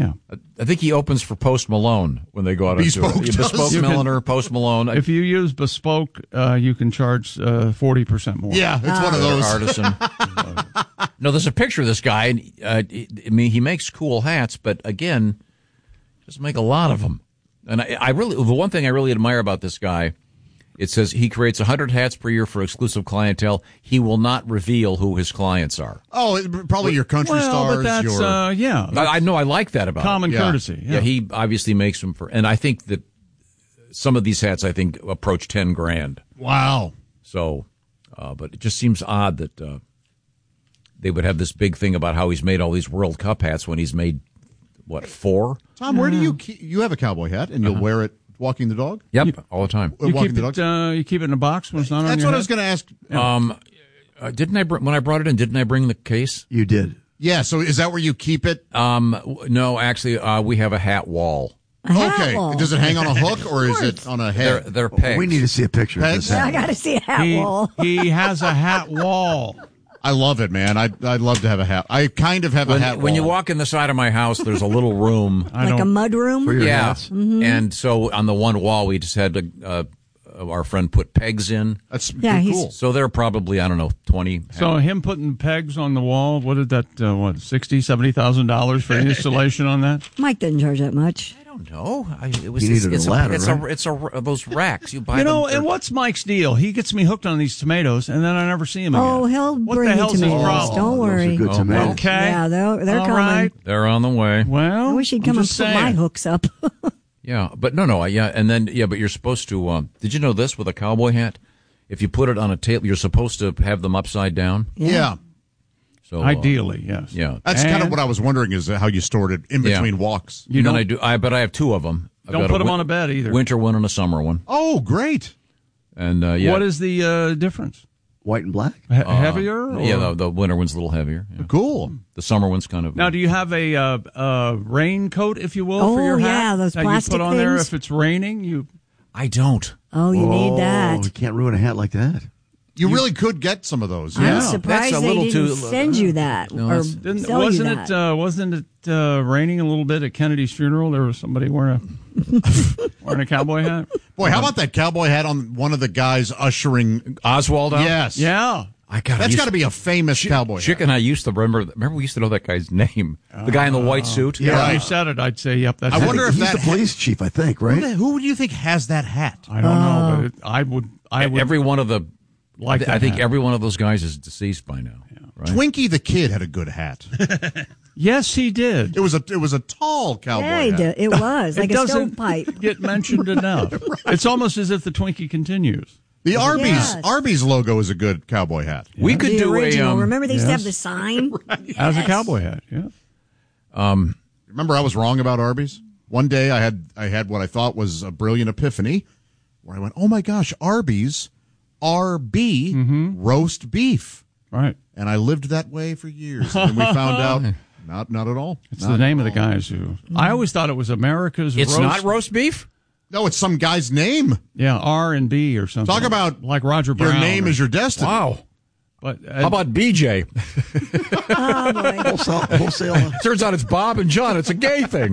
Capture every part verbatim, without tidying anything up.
Yeah. I think he opens for Post Malone when they go out on Bespoke tour. Yeah, does. Bespoke You can- Milliner, Post Malone. If you use Bespoke, uh, you can charge uh, forty percent more. Yeah, it's one of those. Artisan. No, there's a picture of this guy. And, uh, I mean, he makes cool hats, but again, doesn't make a lot of them. And I, I really, the one thing I really admire about this guy, it says he creates one hundred hats per year for exclusive clientele. He will not reveal who his clients are. Oh, it- probably your country Well, stars. but that's, your uh, yeah. I, I know I like that about common him. Yeah. courtesy. Yeah. Yeah. he obviously makes them for, and I think that some of these hats, I think, approach ten grand. wow. So, uh, but it just seems odd that uh, they would have this big thing about how he's made all these World Cup hats when he's made, what, four? Tom, where do you keep, you have a cowboy hat and you'll Uh-huh. wear it walking the dog? Yep, all the time. Uh, You walking keep, the it, dog? uh, you keep it in a box when it's not on That's your what head? I was going to ask. Um, uh, didn't I br- when I brought it in? Didn't I bring the case? You did. Yeah, so is that where you keep it? Um, w- no, actually, uh, we have a hat wall. A hat Okay. wall. Does it hang on a hook or is it on a They're head? they're pegs. We need to see a picture of Pegs? this I hat. got to see a hat he, wall. he has a hat wall. I love it, man. I'd, I'd love to have a hat. I kind of have when, a hat when you wall. walk in the side of my house, there's a little room. I Like a don't, mud room? For your yeah, hats. and so on the one wall, we just had uh, our friend put pegs in. That's Yeah, pretty he's- cool. So they're probably I don't know twenty. So him putting pegs on the wall, what did that, uh, what, sixty thousand dollars, seventy thousand dollars for installation on that? Mike didn't charge that much. I don't know. I, it was You it's, needed a it's ladder, It's right? a it's a those racks you buy. You know, them, and what's Mike's deal? He gets me hooked on these tomatoes, and then I never see him again. Oh, he'll what bring the you hell's his tomatoes. problem? Don't Those are worry. good Oh, tomatoes. Okay. Yeah, they're, they're All coming. right. they're on the way. Well, I wish he'd I'm come and just put my saying. hooks up. Yeah, but no, no, yeah, and then yeah, but you're supposed to. Um, did you know this with a cowboy hat? If you put it on a table, you're supposed to have them upside down. Yeah. So uh, Ideally, yes. yeah. That's kind of And what I was wondering is how you stored it in Yeah. between walks. You and then don't, I do. I but I have two of them. I've don't got put them win- on a bed either. Winter one and a summer one. Oh, great. And uh, yeah, What is the uh, difference? White and black? He- heavier? Or? yeah, the, the winter one's a little heavier. yeah. Cool. The summer one's kind of. Now, do you have a uh, uh, raincoat, if you will, for Oh, your hat? yeah, those that plastic you put on there things? if it's raining. You I don't. Oh, you need Oh, that. you can't ruin a hat like that. You really could get some of those. I'm Yeah. surprised That's a they little didn't too- send you that No, or that's- didn't, sell wasn't you it? that. Uh, wasn't it uh, raining a little bit at Kennedy's funeral? There was somebody wearing a wearing a cowboy hat. Boy, how about that cowboy hat on one of the guys ushering? Oswald out? Yes. Yeah. I got. That's got to be a famous cowboy Chick hat. and I used to remember. Remember, we used to know that guy's name. The guy in the white suit. Yeah, Yeah. if you said it, I'd say, "Yep, that's." I it. wonder if He's that the police chief, I think, Who, right? the- who do you think has that hat? I don't know, but it, I would. I would. Every one of the. Like I, that I think hat. every one of those guys is deceased by now. Right? Twinkie the Kid had a good hat. Yes, he did. It was a it was a tall cowboy yeah, he hat. did. It was like it a doesn't stovepipe. get mentioned enough. It's almost as if the Twinkie continues. The Arby's Yes. Arby's logo is a good cowboy hat. We could the do original. a. Um, Remember they used to have yes. the sign? As a Yes. cowboy hat, yeah. Remember, I was wrong about Arby's. One day, I had I had what I thought was a brilliant epiphany, where I went, "Oh my gosh, Arby's, R B roast beef," Right. and I lived that way for years. And we found out, not not at all. It's Not the name at of the all. guys who. I always thought it was America's It's roast. not roast beef. No, it's some guy's name. Yeah, R and B or something. Talk about like Roger Brown. Your name or- is your destiny. Wow. But uh, How about B J? Oh, boy. Wholesale. wholesale. Turns out it's Bob and John. It's a gay thing.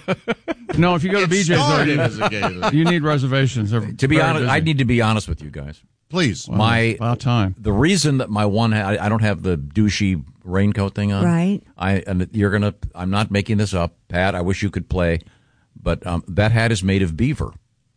no? If you go to It B J's, though, started you, as a gay thing. you need reservations. They're To be very honest, busy. I need to be honest with you guys. Please. Well, my about time. The reason that my one hat, I, I don't have the douchey raincoat thing on. Right. I and you're gonna. I'm not making this up, Pat. I wish you could play, but um, that hat is made of beaver.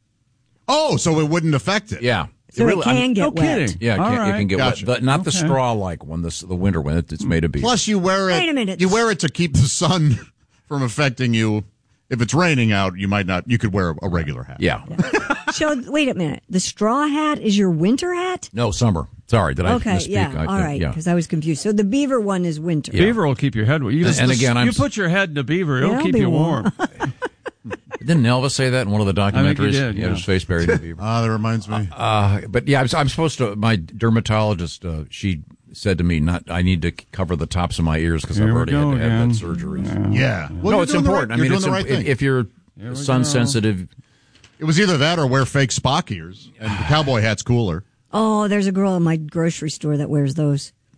Oh, so it wouldn't affect it. Yeah. So really- it can I'm- get no wet. kidding. Yeah, it All can, it right. can get Gotcha. wet. The, not the Okay. straw-like one, the the winter one. It, it's made of beaver. Plus, you wear it. Wait a minute. You wear it to keep the sun from affecting you. If it's raining out, you might not. You could wear a regular hat. yeah. So wait a minute. The straw hat is your winter hat? No, summer. Sorry, did I Okay, misspeak? yeah. I, All right, Yeah. because I was confused. So the beaver one is winter. Beaver will keep your head warm. You, And- and just- again, I'm you s- put your head in a beaver, it'll Yeah, keep it'll be you warm. warm. Didn't Elvis say that in one of the documentaries? think he did, yeah. his face buried in beaver. Ah, that reminds me. Uh, but yeah, I'm, I'm supposed to. My dermatologist, uh, she said to me, "Not, I need to cover the tops of my ears because I've Here we already had go to have again. that surgery." yeah. Well, no, you're it's doing the important. right- I mean, you're it's doing the imp- right thing. if you're we sun go. sensitive. It was either that or wear fake Spock ears, and the cowboy hat's cooler. Oh, there's a girl in my grocery store that wears those.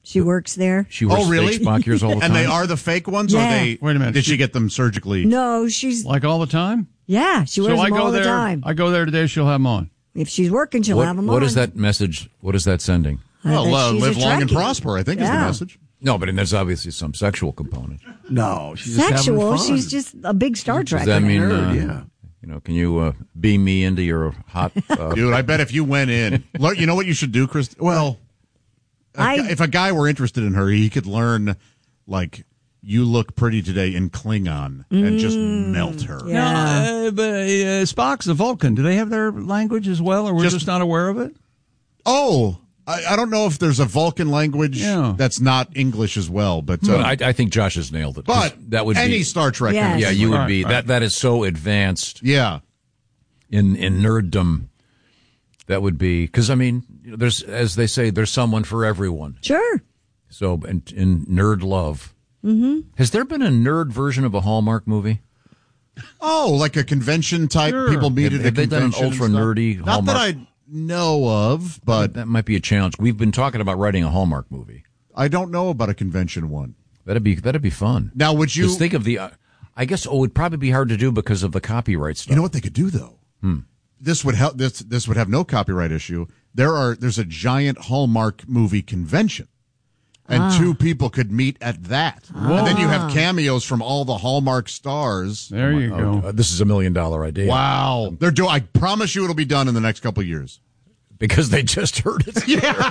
She works there. She wears Oh, really? fake Spock ears all the time. And they are the fake ones? Yeah. Or they, Wait a minute. Did she, She- get them surgically? No, she's Like all the time? yeah. She wears so I them go all there. the time. I go there today. She'll have them on. If she's working, she'll What, have them what on. is that message? What is that sending? I Well, bet uh, she's live long and Trekkie. prosper, I think is the Yeah. message. No, but there's obviously some sexual component. No, she's just Sexual. having fun. She's just a big Star Trek. Does that mean, Nerd, uh, yeah. you know, can you uh, beam me into your hot? Uh, Dude, I bet if you went in, learn, you know what you should do, Chris? Well, a I- gu- if a guy were interested in her, he could learn, like, you look pretty today in Klingon and just melt her. Yeah. No, uh, but uh, Spock's a Vulcan. Do they have their language as well, or we're Just- just, not aware of it? Oh, I, I don't know if there's a Vulcan language Yeah. that's not English as well, but uh, but I, I think Josh has nailed it. 'cause but that would any be Star Trek. Yes. kind of yeah, thing. you would Right, be right. that. That is so advanced Yeah. in in nerddom. That would be because I mean, you know, there's as they say, there's someone for everyone. Sure. So in, in nerd love, mm-hmm. Has there been a nerd version of a Hallmark movie? Oh, like a convention type. Sure. People meet Have- at a have they done an convention and ultra stuff. nerdy Not Hallmark? that I know of, but That might be a challenge. We've been talking about writing a Hallmark movie. I don't know about a convention one. That'd be that'd be fun. Now, would you? Just think of the. Uh, I guess oh, it would probably be hard to do because of the copyright stuff. You know what they could do though? Hmm. This would help. This this would have no copyright issue. There are there's a giant Hallmark movie convention, and Ah. two people could meet at that. And then you have cameos from all the Hallmark stars. There you go. Uh, this is a million dollar idea. Wow, they're doing. I promise you, it'll be done in the next couple of years. Because they just heard it.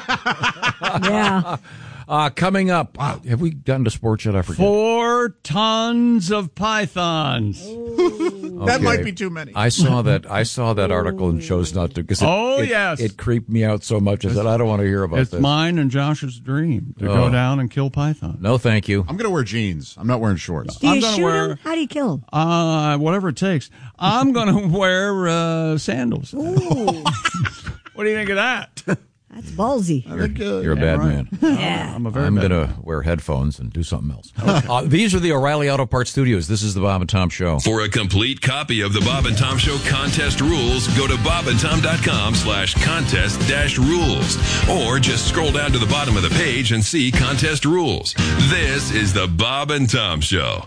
Yeah. Uh, coming up, wow. Have we gotten to sports yet? I forget. Four tons of pythons. That Okay. might be too many. I saw that. I saw that article and chose not to because it, Oh, it, yes. it creeped me out so much. I said I don't want to hear about It's this. mine and Josh's dream to Oh. go down and kill python. No, thank you. I'm gonna wear jeans. I'm not wearing shorts. Do I'm you gonna shoot wear- him? How do you kill him? Uh, whatever it takes. I'm going to wear uh, sandals. Ooh, What do you think of that? that's ballsy. You're, you're a bad man. Yeah. I'm a very I'm bad going to wear headphones and do something else. Uh, these are the O'Reilly Auto Parts Studios. This is the Bob and Tom Show. For a complete copy of the Bob and Tom Show contest rules, go to bobandtom.com slash contest dash rules. Or just scroll down to the bottom of the page and see contest rules. This is the Bob and Tom Show.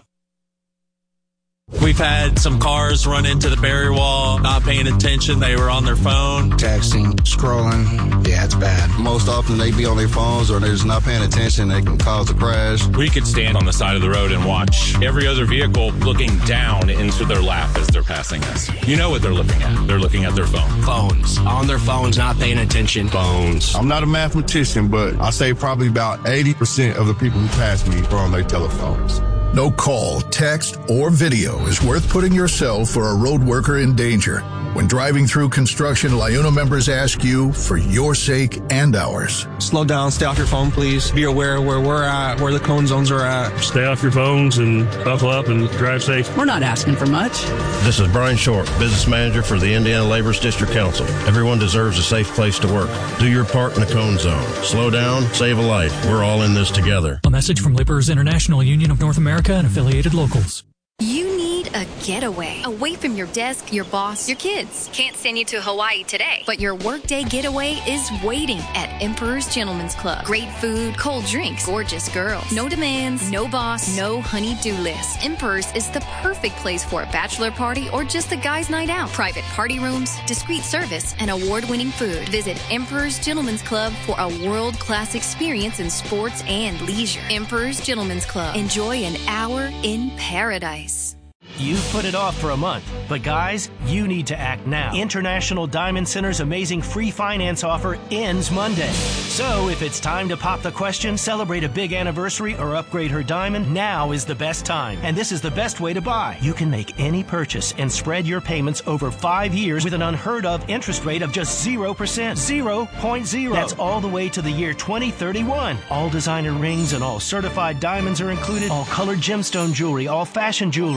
We've had some cars run into the barrier wall, not paying attention. They were on their phone. Texting, scrolling. Yeah, it's bad. Most often they be on their phones or they're just not paying attention. They can cause a crash. We could stand on the side of the road and watch every other vehicle looking down into their lap as they're passing us. You know what they're looking at. They're looking at their phone. Phones. On their phones, not paying attention. Phones. I'm not a mathematician, but I say probably about eighty percent of the people who pass me are on their telephones. No call, text, or video is worth putting yourself or a road worker in danger. When driving through construction, LIUNA members ask you for your sake and ours. Slow down, stay off your phone, please. Be aware where we're at, where the cone zones are at. Stay off your phones and buckle up and drive safe. We're not asking for much. This is Brian Short, business manager for the Indiana Labor's District Council. Everyone deserves a safe place to work. Do your part in the cone zone. Slow down, save a life. We're all in this together. A message from Laborers International Union of North America and affiliated locals. You need a getaway away from your desk, your boss, your kids. Can't send you to Hawaii today, but your workday getaway is waiting at Emperor's Gentleman's Club. Great food, cold drinks, gorgeous girls. No demands, no boss, no honey-do list. Emperor's is the perfect place for a bachelor party or just a guy's night out. Private party rooms, discreet service, and award-winning food. Visit Emperor's Gentleman's Club for a world-class experience in sports and leisure. Emperor's Gentleman's Club. Enjoy an hour in paradise. You've put it off for a month, but guys, you need to act now. International Diamond Center's amazing free finance offer ends Monday. So if it's time to pop the question, celebrate a big anniversary, or upgrade her diamond, now is the best time. And this is the best way to buy. You can make any purchase and spread your payments over five years with an unheard of interest rate of just zero percent. zero point zero. That's all the way to the year twenty thirty-one. All designer rings and all certified diamonds are included. All colored gemstone jewelry, all fashion jewelry. Nothing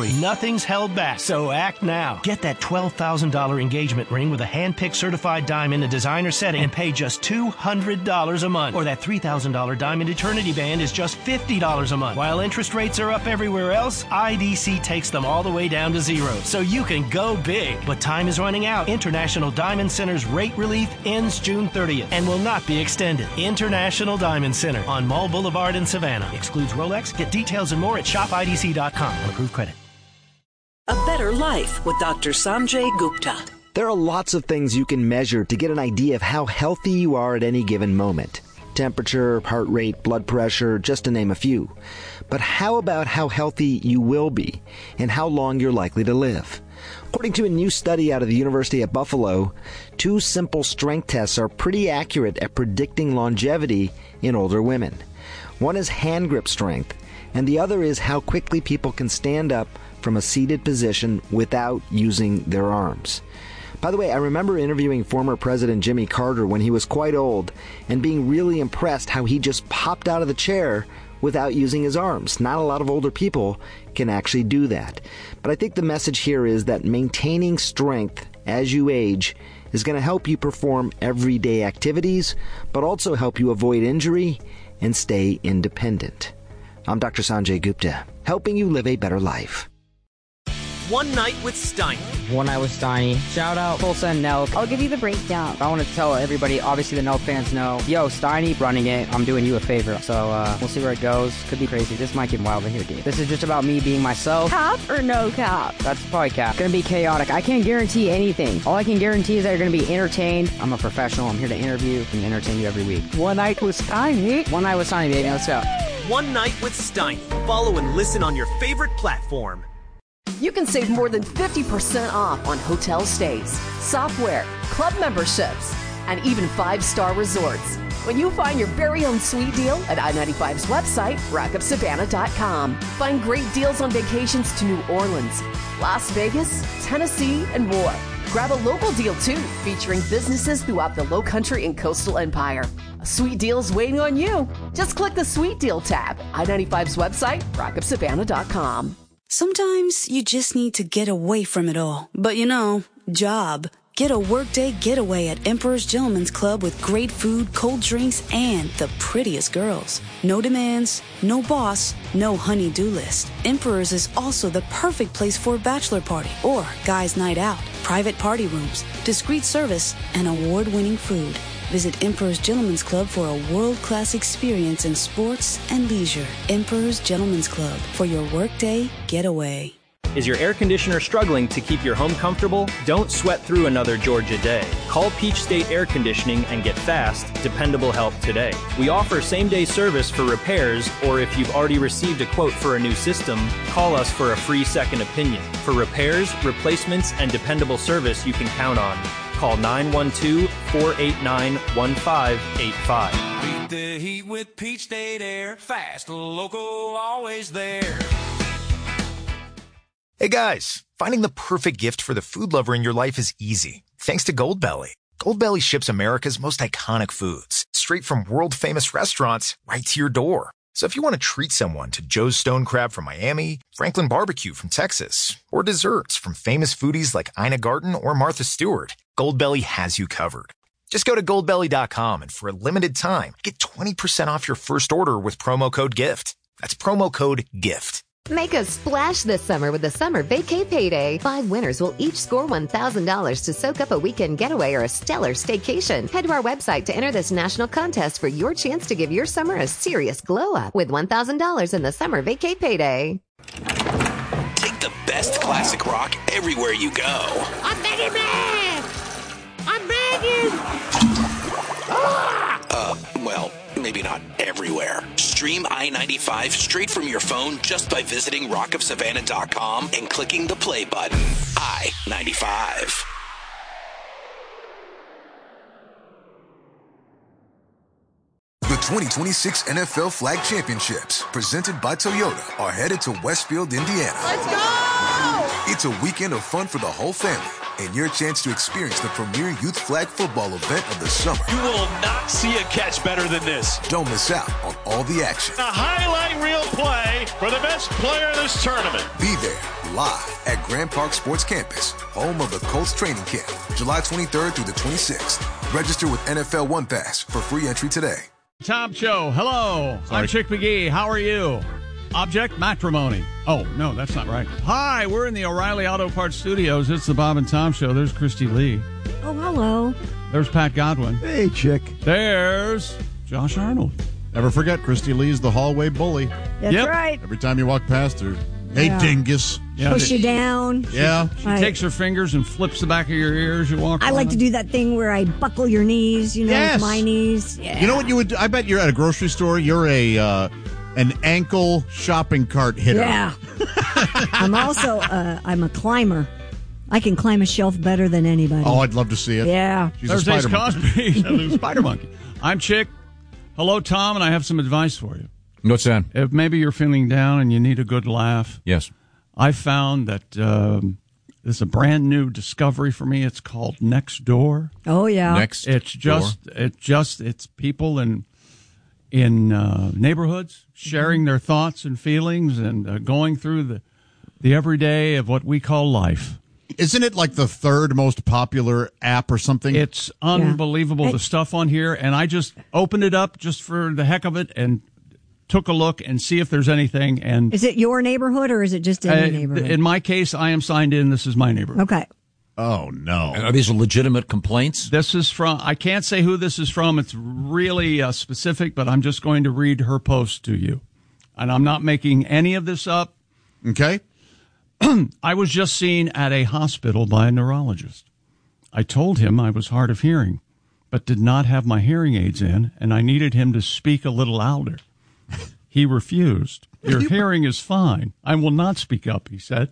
nothing's held back. So act now. Get that twelve thousand dollars engagement ring with a hand-picked certified diamond and designer setting and pay just two hundred dollars a month. Or that three thousand dollars diamond eternity band is just fifty dollars a month. While interest rates are up everywhere else, I D C takes them all the way down to zero. So you can go big. But time is running out. International Diamond Center's rate relief ends June thirtieth and will not be extended. International Diamond Center on Mall Boulevard in Savannah. Excludes Rolex. Get details and more at shop I D C dot com on approved credit. A Better Life with Doctor Sanjay Gupta. There are lots of things you can measure to get an idea of how healthy you are at any given moment. Temperature, heart rate, blood pressure, just to name a few. But how about how healthy you will be and how long you're likely to live? According to a new study out of the University of Buffalo, two simple strength tests are pretty accurate at predicting longevity in older women. One is hand grip strength, and the other is how quickly people can stand up from a seated position without using their arms. By the way, I remember interviewing former President Jimmy Carter when he was quite old and being really impressed how he just popped out of the chair without using his arms. Not a lot of older people can actually do that. But I think the message here is that maintaining strength as you age is going to help you perform everyday activities, but also help you avoid injury and stay independent. I'm Doctor Sanjay Gupta, helping you live a better life. One Night with Steiny. One Night with Steiny. Shout out Tulsa and Nelk. I'll give you the breakdown. I want to tell everybody, obviously the Nelk fans know, yo, Steiny running it, I'm doing you a favor. So uh, we'll see where it goes. Could be crazy. This might get wild in here, dude. This is just about me being myself. Cap or no cap? That's probably cap. Gonna be chaotic. I can't guarantee anything. All I can guarantee is that you're gonna be entertained. I'm a professional. I'm here to interview and entertain you every week. One Night with Steiny. One Night with Steiny, baby. Let's go. One Night with Steiny. Follow and listen on your favorite platform. You can save more than fifty percent off on hotel stays, software, club memberships, and even five-star resorts when you find your very own sweet deal at I ninety-five's website, rock up savannah dot com. Find great deals on vacations to New Orleans, Las Vegas, Tennessee, and more. Grab a local deal, too, featuring businesses throughout the Lowcountry and Coastal Empire. A sweet deal is waiting on you. Just click the Sweet Deal tab, I ninety-five's website, rock up savannah dot com. Sometimes you just need to get away from it all. But you know, job. Get a workday getaway at Emperor's Gentleman's Club with great food, cold drinks, and the prettiest girls. No demands, no boss, no honey-do list. Emperor's is also the perfect place for a bachelor party or guys' night out. Private party rooms, discreet service, and award-winning food. Visit Emperor's Gentleman's Club for a world-class experience in sports and leisure. Emperor's Gentleman's Club for your workday getaway. Is your air conditioner struggling to keep your home comfortable? Don't sweat through another Georgia day. Call Peach State Air Conditioning and get fast, dependable help today. We offer same-day service for repairs, or if you've already received a quote for a new system, call us for a free second opinion. For repairs, replacements, and dependable service you can count on. Call nine one two, four eight nine, one five eight five. Beat the heat with Peach State Air. Fast, local, always there. Hey guys, finding the perfect gift for the food lover in your life is easy. Thanks to Goldbelly. Goldbelly ships America's most iconic foods straight from world-famous restaurants right to your door. So if you want to treat someone to Joe's Stone Crab from Miami, Franklin Barbecue from Texas, or desserts from famous foodies like Ina Garten or Martha Stewart, Goldbelly has you covered. Just go to goldbelly dot com and for a limited time, get twenty percent off your first order with promo code GIFT. That's promo code GIFT. Make a splash this summer with the Summer Vacay Payday. Five winners will each score one thousand dollars to soak up a weekend getaway or a stellar staycation. Head to our website to enter this national contest for your chance to give your summer a serious glow-up with one thousand dollars in the Summer Vacay Payday. Take the best classic rock everywhere you go. I'm begging, man! I'm begging! Uh, well, maybe not everywhere. Stream I ninety-five straight from your phone just by visiting rock of savannah dot com and clicking the play button. I ninety-five. The twenty twenty-six N F L Flag Championships, presented by Toyota, are headed to Westfield, Indiana. Let's go! It's a weekend of fun for the whole family and your chance to experience the premier youth flag football event of the summer. You will not see a catch better than this. Don't miss out on all the action. A highlight reel play for the best player in this tournament. Be there live at Grand Park Sports Campus, home of the Colts training camp, July twenty-third through the twenty-sixth. Register with N F L One Pass for free entry today. Tom Show. Hello. Sorry. I'm Chick McGee. How are you? Object matrimony. Oh, no, that's not right. Hi, we're in the O'Reilly Auto Parts Studios. It's the Bob and Tom Show. There's Christy Lee. Oh, hello. There's Pat Godwin. Hey, Chick. There's Josh Arnold. Never forget, Christy Lee's the hallway bully. That's yep. right. Every time you walk past her, hey, yeah. dingus. Yeah, Push you down. Yeah. She, she I, takes her fingers and flips the back of your ears. You walk I like to do that thing where I buckle your knees, you know, yes. with my knees. Yeah. You know what you would do? I bet you're at a grocery store. You're a uh, an ankle shopping cart hitter. Yeah. I'm also, uh, I'm a climber. I can climb a shelf better than anybody. Oh, I'd love to see it. Yeah. She's There's a spider Cosby. monkey. Spider monkey. I'm Chick. Hello, Tom, and I have some advice for you. What's that? If maybe you're feeling down and you need a good laugh. Yes. I found that um, this is a brand new discovery for me. It's called Nextdoor. Oh yeah, Next. It's just door. it just it's people in in uh, neighborhoods sharing their thoughts and feelings and uh, going through the the everyday of what we call life. Isn't it like the third most popular app or something? It's unbelievable yeah. the stuff on here, and I just opened it up just for the heck of it and took a look and see if there's anything. And is it your neighborhood or is it just any uh, neighborhood? In my case, I am signed in. This is my neighborhood. Okay. Oh, no. And are these legitimate complaints? This is from, I can't say who this is from. It's really uh, specific, but I'm just going to read her post to you. And I'm not making any of this up. Okay. I was just seen at a hospital by a neurologist. I told him I was hard of hearing, but did not have my hearing aids in, and I needed him to speak a little louder. He refused. Your hearing is fine. I will not speak up, he said.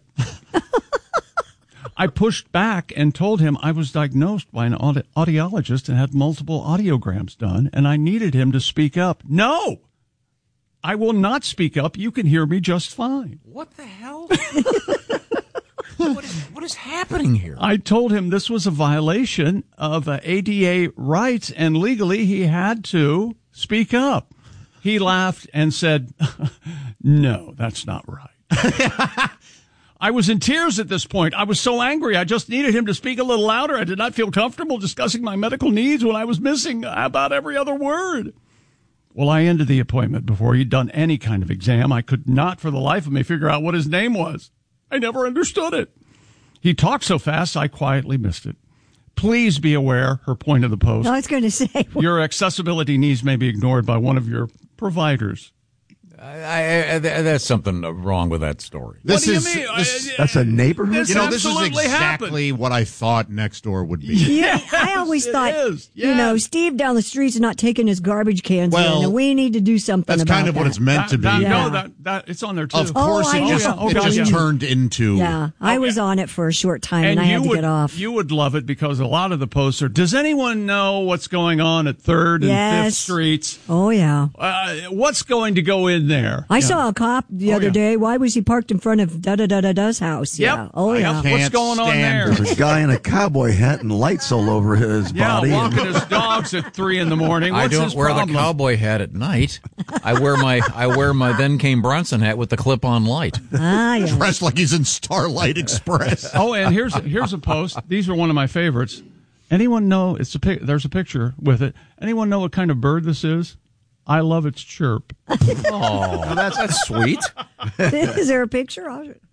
I pushed back and told him I was diagnosed by an audi- audiologist and had multiple audiograms done, and I needed him to speak up. No! I will not speak up. You can hear me just fine. What the hell? what, is, what is happening here? I told him this was a violation of uh, A D A rights, and legally he had to speak up. He laughed and said, no, that's not right. I was in tears at this point. I was so angry. I just needed him to speak a little louder. I did not feel comfortable discussing my medical needs when I was missing about every other word. Well, I ended the appointment before he'd done any kind of exam. I could not for the life of me figure out what his name was. I never understood it. He talked so fast, I quietly missed it. Please be aware, her point of the post. I was going to say. Your accessibility needs may be ignored by one of your providers. I, I, that's something wrong with that story. This what do is, you mean? This, I, that's a neighborhood? This you know, this is exactly happened. What I thought Nextdoor would be. Yeah, I always thought, yes. you know, Steve down the street's not taking his garbage cans well, in, and we need to do something that's about that. That's kind of what it's meant that, to be. That, yeah. No, that, that, it's on there, too. Of course, oh, it just, oh, it God, just yeah. turned into... Yeah, I was on it for a short time, and, and I had to would, get off. You would love it because a lot of the posts are, does anyone know what's going on at third and yes. fifth Streets? Oh, yeah. Uh, what's going to go in there? I yeah. saw a cop the oh, other yeah. day. Why was he parked in front of da-da-da-da-da's house? Yep. Yeah. Oh, yeah. What's going on there? There's a guy in a cowboy hat and lights all over his yeah, body. Yeah, walking his dogs at three in the morning. What's I don't his wear problem? the cowboy hat at night. I wear my I wear my Then Came Bronson hat with the clip-on light. Ah, yeah. Dressed like he's in Starlight Express. Oh, and here's here's a post. These are one of my favorites. Anyone know? It's a pic, there's a picture with it. Anyone know what kind of bird this is? I love its chirp. Oh, that's that's sweet. Is there a picture of it?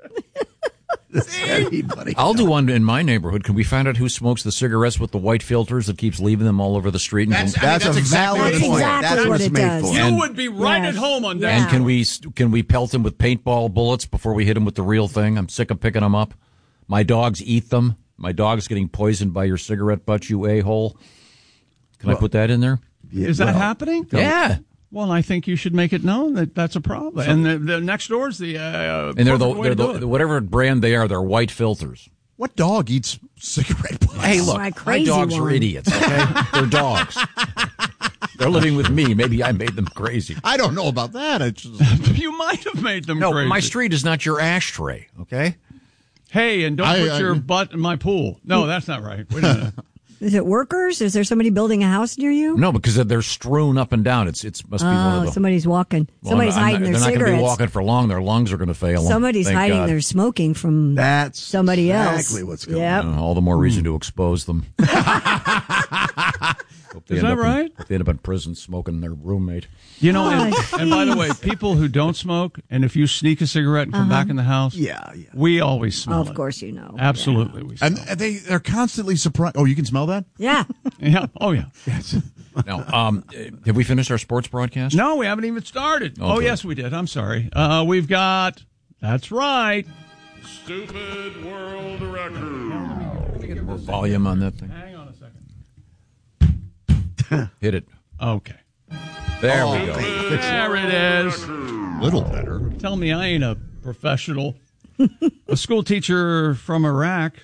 I'll do one in my neighborhood. Can we find out who smokes the cigarettes with the white filters that keeps leaving them all over the street? And that's, can, I mean, that's, that's a exactly valid that's point. Exactly that's what, what it it's made does. for. You and, would be right yes. at home on that. And can we can we pelt him with paintball bullets before we hit him with the real thing? I'm sick of picking them up. My dogs eat them. My dog's getting poisoned by your cigarette butt, you a-hole. Can well, I put that in there? Yeah, is that well, happening? Yeah. Well, I think you should make it known that that's a problem. So, and the, the next door is the uh, and they're the, they're the whatever brand they are, they're white filters. What dog eats cigarette butts? Hey, look, my, my dogs one. are idiots. Okay, they're dogs. They're living with me. Maybe I made them crazy. I don't know about that. I just... You might have made them no, crazy. My street is not your ashtray. Okay. Hey, and don't I, put I, your I, butt in my pool. No, that's not right. Wait a minute. Is it workers? Is there somebody building a house near you? No, because they're strewn up and down. It's it's must be one of Oh, the. somebody's walking. Well, Somebody's I'm not- hiding their They're not going to cigarettes. be walking for long. Their lungs are going to fail them. Somebody's Thank hiding God. their smoking from That's somebody else. exactly what's going Yep. Uh, all the more reason to expose them. Hope they Is end that up in- right? hope they end up in prison smoking their roommate. You know, and, Oh, and by the jeez. way, people who don't smoke, and if you sneak a cigarette and come Uh-huh. back in the house, Yeah, yeah. we always smell Of it. course you know. Absolutely, we smell And they they're constantly surprised. Oh, you can smell that? Yeah. it. Yeah. Oh, yeah. Now, um, uh, have we finished our sports broadcast? No, we haven't even started. Oh, Oh, good. yes, we did. I'm sorry. Uh, we've got, that's right. Stupid world record. More volume on that thing. Hang on a second. Hit it. Okay. There Oh, we go. There it is. Little better. Tell me I ain't a professional. A school teacher from Iraq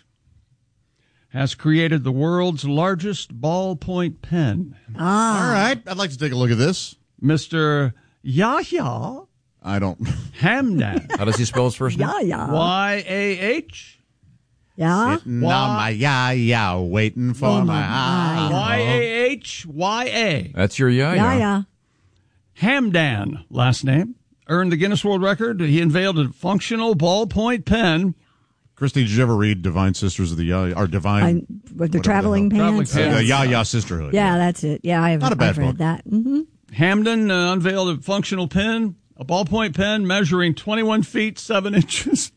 has created the world's largest ballpoint pen. Ah. All right. I'd like to take a look at this. Mister Yahya I don't. Hamdan. How does he spell his first name? Yeah, yeah. Y A H. Yeah. Sitting on my yeah, yeah, waiting for Oh, my my eye. Y A H Y A. That's your yeah, Yeah, yeah. yeah. Hamdan, last name, earned the Guinness World Record. He unveiled a functional ballpoint pen. Christy, did you ever read Divine Sisters of the Ya? Or Divine? I, with the traveling hell. Traveling pants. pants. the yes. Ya Ya Sisterhood. Yeah, that's it. Yeah, I've, Not a bad I've read book. that. Mm-hmm. Hamdan uh, unveiled a functional pen, a ballpoint pen measuring twenty-one feet, seven inches.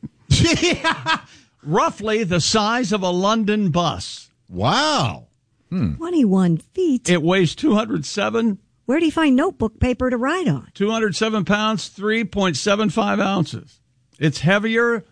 Roughly the size of a London bus. Wow. twenty-one feet. It weighs two hundred seven, Where do you find notebook paper to write on? two hundred seven pounds, three point seven five ounces. It's heavier.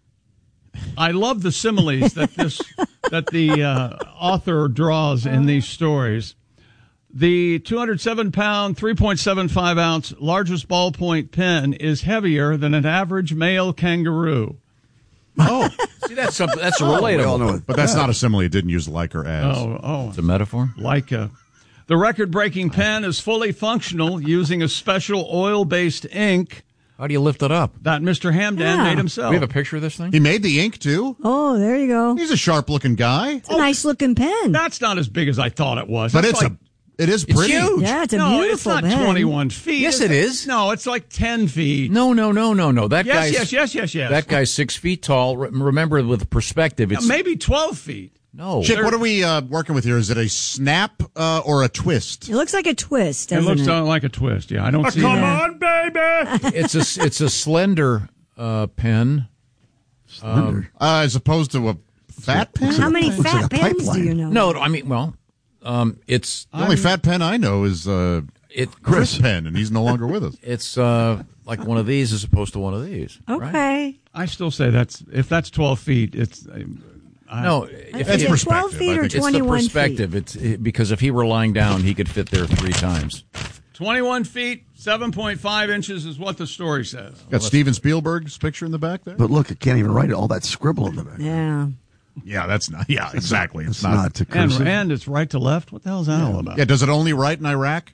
I love the similes that this that the uh, author draws in these stories. The two hundred seven pound, three point seven five ounce largest ballpoint pen is heavier than an average male kangaroo. Oh, See, that's something. That's Oh, we all know relatable. it. but that's not a simile. It didn't use like or as. Oh, oh, It's a metaphor. like a. The record-breaking pen is fully functional using a special oil-based ink How do you lift it up? that Mister Hamdan Yeah. made himself. We have a picture of this thing. He made the ink too. Oh, there you go. He's a sharp-looking guy, It's a nice looking pen. That's not as big as I thought it was. but That's it's like, a. It is pretty. huge. Yeah, it's a no, beautiful it's not pen. twenty-one feet. Yes, It's- it is. No, it's like ten feet. No, no, no, no, no. That Yes, guy's yes, yes, yes, yes. that guy's six feet tall. Re- Remember, with perspective, it's Maybe twelve feet. no. Chick, what are we uh, working with here? Is it a snap uh, or a twist? It looks like a twist, It doesn't looks it? uh, like a twist. Yeah, I don't see Come that. on, baby. It's a it's a slender uh, pen. Um, Uh, as opposed to a fat pen? How many Looks fat like a pens do pipeline. you know? no, I mean, well, um, it's The only fat pen I know is uh, it Chris Penn, and he's no longer with us. It's uh, like one of these as opposed to one of these. right? Okay. I still say that's if that's twelve feet. It's I, No, if Is he- it twelve feet or it's the twenty-one feet? perspective. It's it, because if he were lying down, he could fit there three times. twenty-one feet, seven point five inches is what the story says. Got Steven Spielberg's picture in the back there. But look, it can't even write all that scribble in the back. Yeah. Yeah, that's not. Yeah, exactly. It's, It's not to And, cursive. and it's right to left. What the hell is that all about? Yeah, does it only write in Iraq?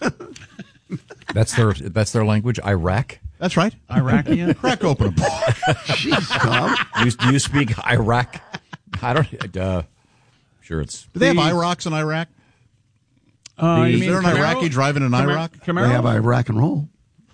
That's their that's their language. Iraq. That's right. Iraqi. Crack open a book. Jeez, Tom. You, do you speak Iraq? I don't. Uh, sure, it's. Do they have The- IROCs in Iraq? Uh, you Is mean there an Camaro? Iraqi driving an Camaro? Iraq? They Camaro? have Iraq and roll.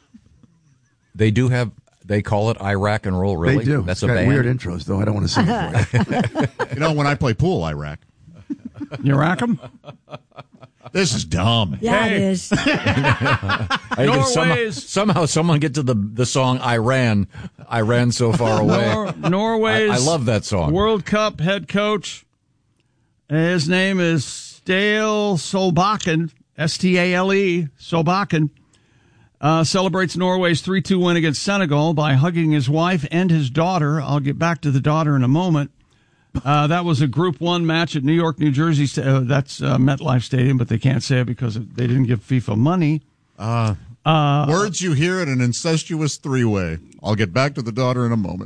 They do have. They call it Iraq and roll. Really? They do. That's It's a got band. weird intros, though. I don't want to sing it for you. You know, when I play pool, Iraq. You rack 'em? This is dumb. Yeah, Hey. it is. I think if somehow, Norway's- somehow someone get to the the song Iran. Iran so far away. Nor- Norway's I, I love that song. World Cup head coach. His name is Stale Solbakken, S T A L E, Solbakken, uh, celebrates Norway's three two win against Senegal by hugging his wife and his daughter. I'll get back to the daughter in a moment. Uh, that was a Group One match at New York, New Jersey. Uh, that's uh, MetLife Stadium, but they can't say it because they didn't give FIFA money. Uh, Uh, words you hear at an incestuous three-way. I'll get back to the daughter in a moment.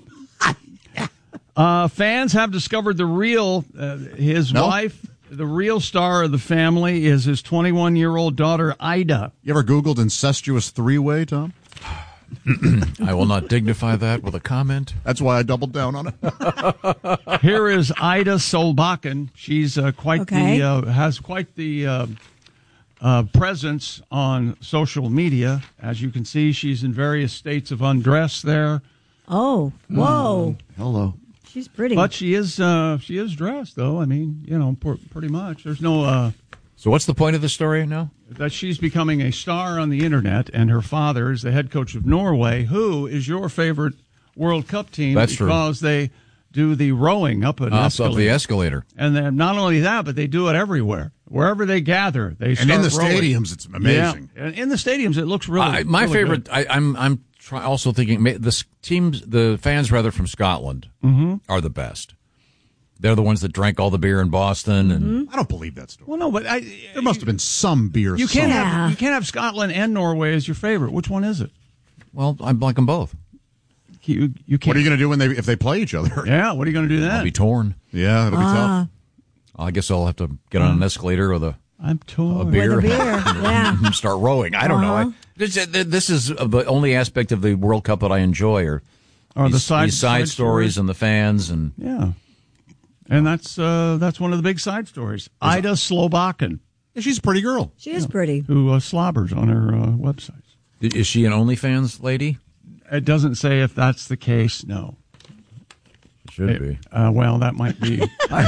Uh, fans have discovered the real, uh, his No? wife, the real star of the family is his twenty-one-year-old daughter, Ida. You ever Googled incestuous three-way, Tom? I will not dignify that with a comment. That's why I doubled down on it. Here is Ida Solbakken. She's uh, quite Okay. the uh, has quite the uh, uh, presence on social media. As you can see, she's in various states of undress there. Oh, whoa. Hello. She's pretty. But she is uh, she is dressed, though. I mean, you know, pr- pretty much. There's no uh, So what's the point of the story now? that she's becoming a star on the internet, and her father is the head coach of Norway, who is your favorite World Cup team. That's true. Because they do the rowing up an Up, up escalator. the escalator. And then not only that, but they do it everywhere. Wherever they gather, they And start in the rowing. stadiums, it's amazing. Yeah. And in the stadiums, it looks really. I, my really favorite. good. I, I'm I'm try, also thinking ma- the s- teams, the fans rather from Scotland Mhm. are the best. They're the ones that drank all the beer in Boston, and I don't believe that story. Well, no, but I, There must have been some beer. you can't somewhere. have you can't have Scotland and Norway as your favorite. Which one is it? well, I like them both. You you can't. What are you going to do when they if they play each other? Yeah, what are you going to do then? I'll be torn. Yeah, it'll be Ah. I guess I'll have to get on an escalator with a, I'm torn. a beer, With a beer, yeah. and start rowing. I don't Uh-huh. know. I, this, this is the only aspect of the World Cup that I enjoy, are Or the these, side- these side side stories stories. and the fans, and Yeah, and that's uh, that's one of the big side stories. Ida Slobakken, tough. She's a pretty girl. She is pretty. who uh, slobbers on her uh, website. is she an OnlyFans lady? It doesn't say if that's the case. No. Should be. Uh, well, that might be.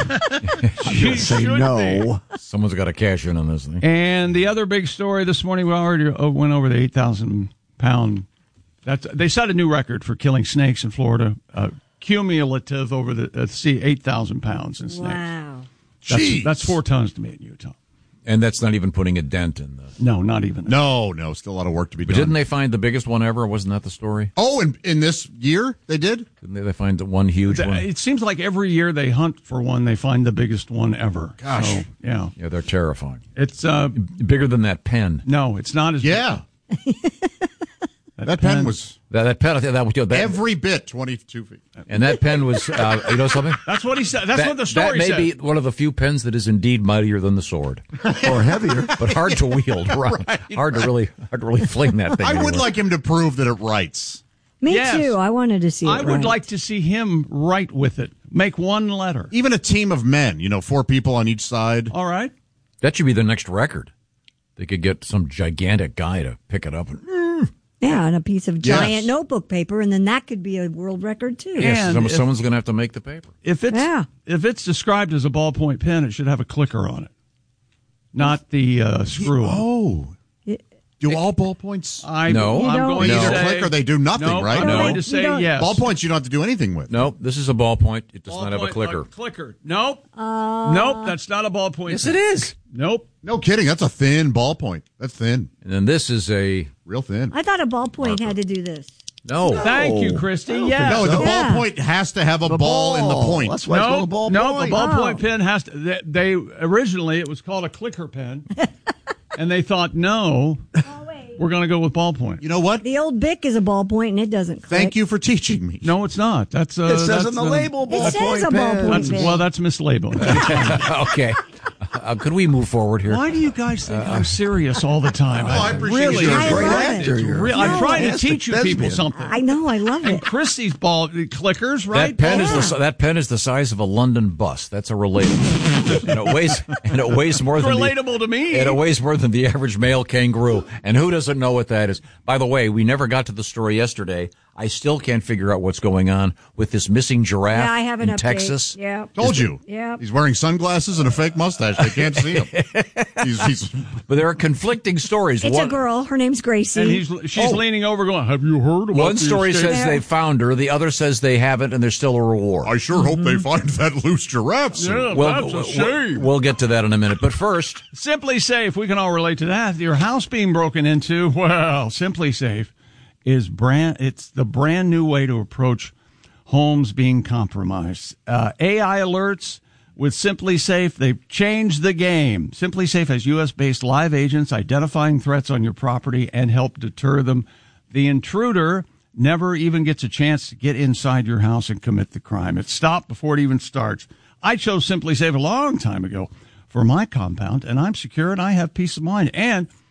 She say should no. Someone's got to cash in on this thing. And the other big story this morning, we already uh, went over the eight thousand pound. That's they set a new record for killing snakes in Florida, uh, cumulative over the uh, sea, eight thousand pounds in snakes. Wow. That's, Jeez. that's four tons to me in Utah. And that's not even putting a dent in the. No, not even. No, no, still a lot of work to be But done. didn't they find the biggest one ever? Wasn't that the story? Oh, in, in this year they did? Didn't they, they find the one huge one? It seems like every year they hunt for one, they find the biggest one ever. Gosh. So, yeah, Yeah, they're terrifying. it's uh, Bigger than that pen. no, it's not as Yeah. That pen was That, that pen, that, that, that every bit twenty-two feet. and that pen was, uh, you know something? That's what he said. That's that, what the story That may said. be one of the few pens that is indeed mightier than the sword, Or heavier. but hard to wield. Right. Hard to really, hard to really fling that thing. I would anywhere. like him to prove that it writes. Me Yes. too. I wanted to see it. I would right. like to see him write with it. Make one letter. Even a team of men, you know, four people on each side. All right. That should be the next record. They could get some gigantic guy to pick it up. And, Yeah, on a piece of giant Yes. notebook paper, and then that could be a world record too. Yeah. And Some, if- someone's going to have to make the paper. If it's Yeah. if it's described as a ballpoint pen, it should have a clicker on it, not the uh, screw. on it. Oh. It- Do all ballpoints? I, No. I'm You don't- going They to either say click or they do nothing, no, right? I'm No. going to You say don't- yes. Ballpoints you don't have to do anything with. No, this is a ballpoint. It does not have a Ballpoint, clicker. like clicker. Nope. Uh, nope. That's not a ballpoint. Yes, pen. it is. Nope. No kidding. That's a thin ballpoint. That's thin. And then this is a Real thin. I thought a ballpoint had to do this. no. Thank you, Christy. Yes. No, the Yeah. ballpoint has to have a ball, in the point. That's why it's No, called a ball no, point. the ballpoint Oh. pen has to. They, they originally it was called a clicker pen, and they thought no, we're going to go with ballpoint. You know what? The old Bic is a ballpoint, and it doesn't click. Thank you for teaching me. No, it's not. That's uh, It says that's, on the uh, label It ballpoint says a pen. ballpoint That's, pen. well, that's mislabeling. Okay. Uh, could we move forward here? Why do you guys think I'm serious all the time? Oh, I appreciate really, you. I it's love real- it. it's You're real- I'm No, trying to it's teach you the people thespian. something. I know. I love And it. Christy's ball clickers, right? That pen is Yeah. the si- that pen is the size of a London bus. That's a relatable, and it weighs and it weighs more than relatable the, to me. And it weighs more than the average male kangaroo. And who doesn't know what that is? By the way, we never got to the story yesterday. I still can't figure out what's going on with this missing giraffe Yeah, I have an in update. Texas. Yeah. Told you. Yeah. He's wearing sunglasses and a fake mustache. They can't see him. He's, he's But there are conflicting stories. It's one, a girl. Her name's Gracie. And he's she's Oh. leaning over, going, "Have you heard about One the story escape?" says they found her. The other says they haven't, and there's still a reward. I sure hope they find that loose giraffe soon. Yeah, Well, that's a we'll- shame. We'll get to that in a minute. But first, Simply Safe, we can all relate to that. Your house being broken into, well, Simply Safe is brand. It's the brand new way to approach homes being compromised. Uh, A I alerts with Simply Safe. They've changed the game. Simply Safe has U S based live agents identifying threats on your property and help deter them. The intruder never even gets a chance to get inside your house and commit the crime. It's stopped before it even starts. I chose Simply Safe a long time ago for my compound, and I'm secure and I have peace of mind. And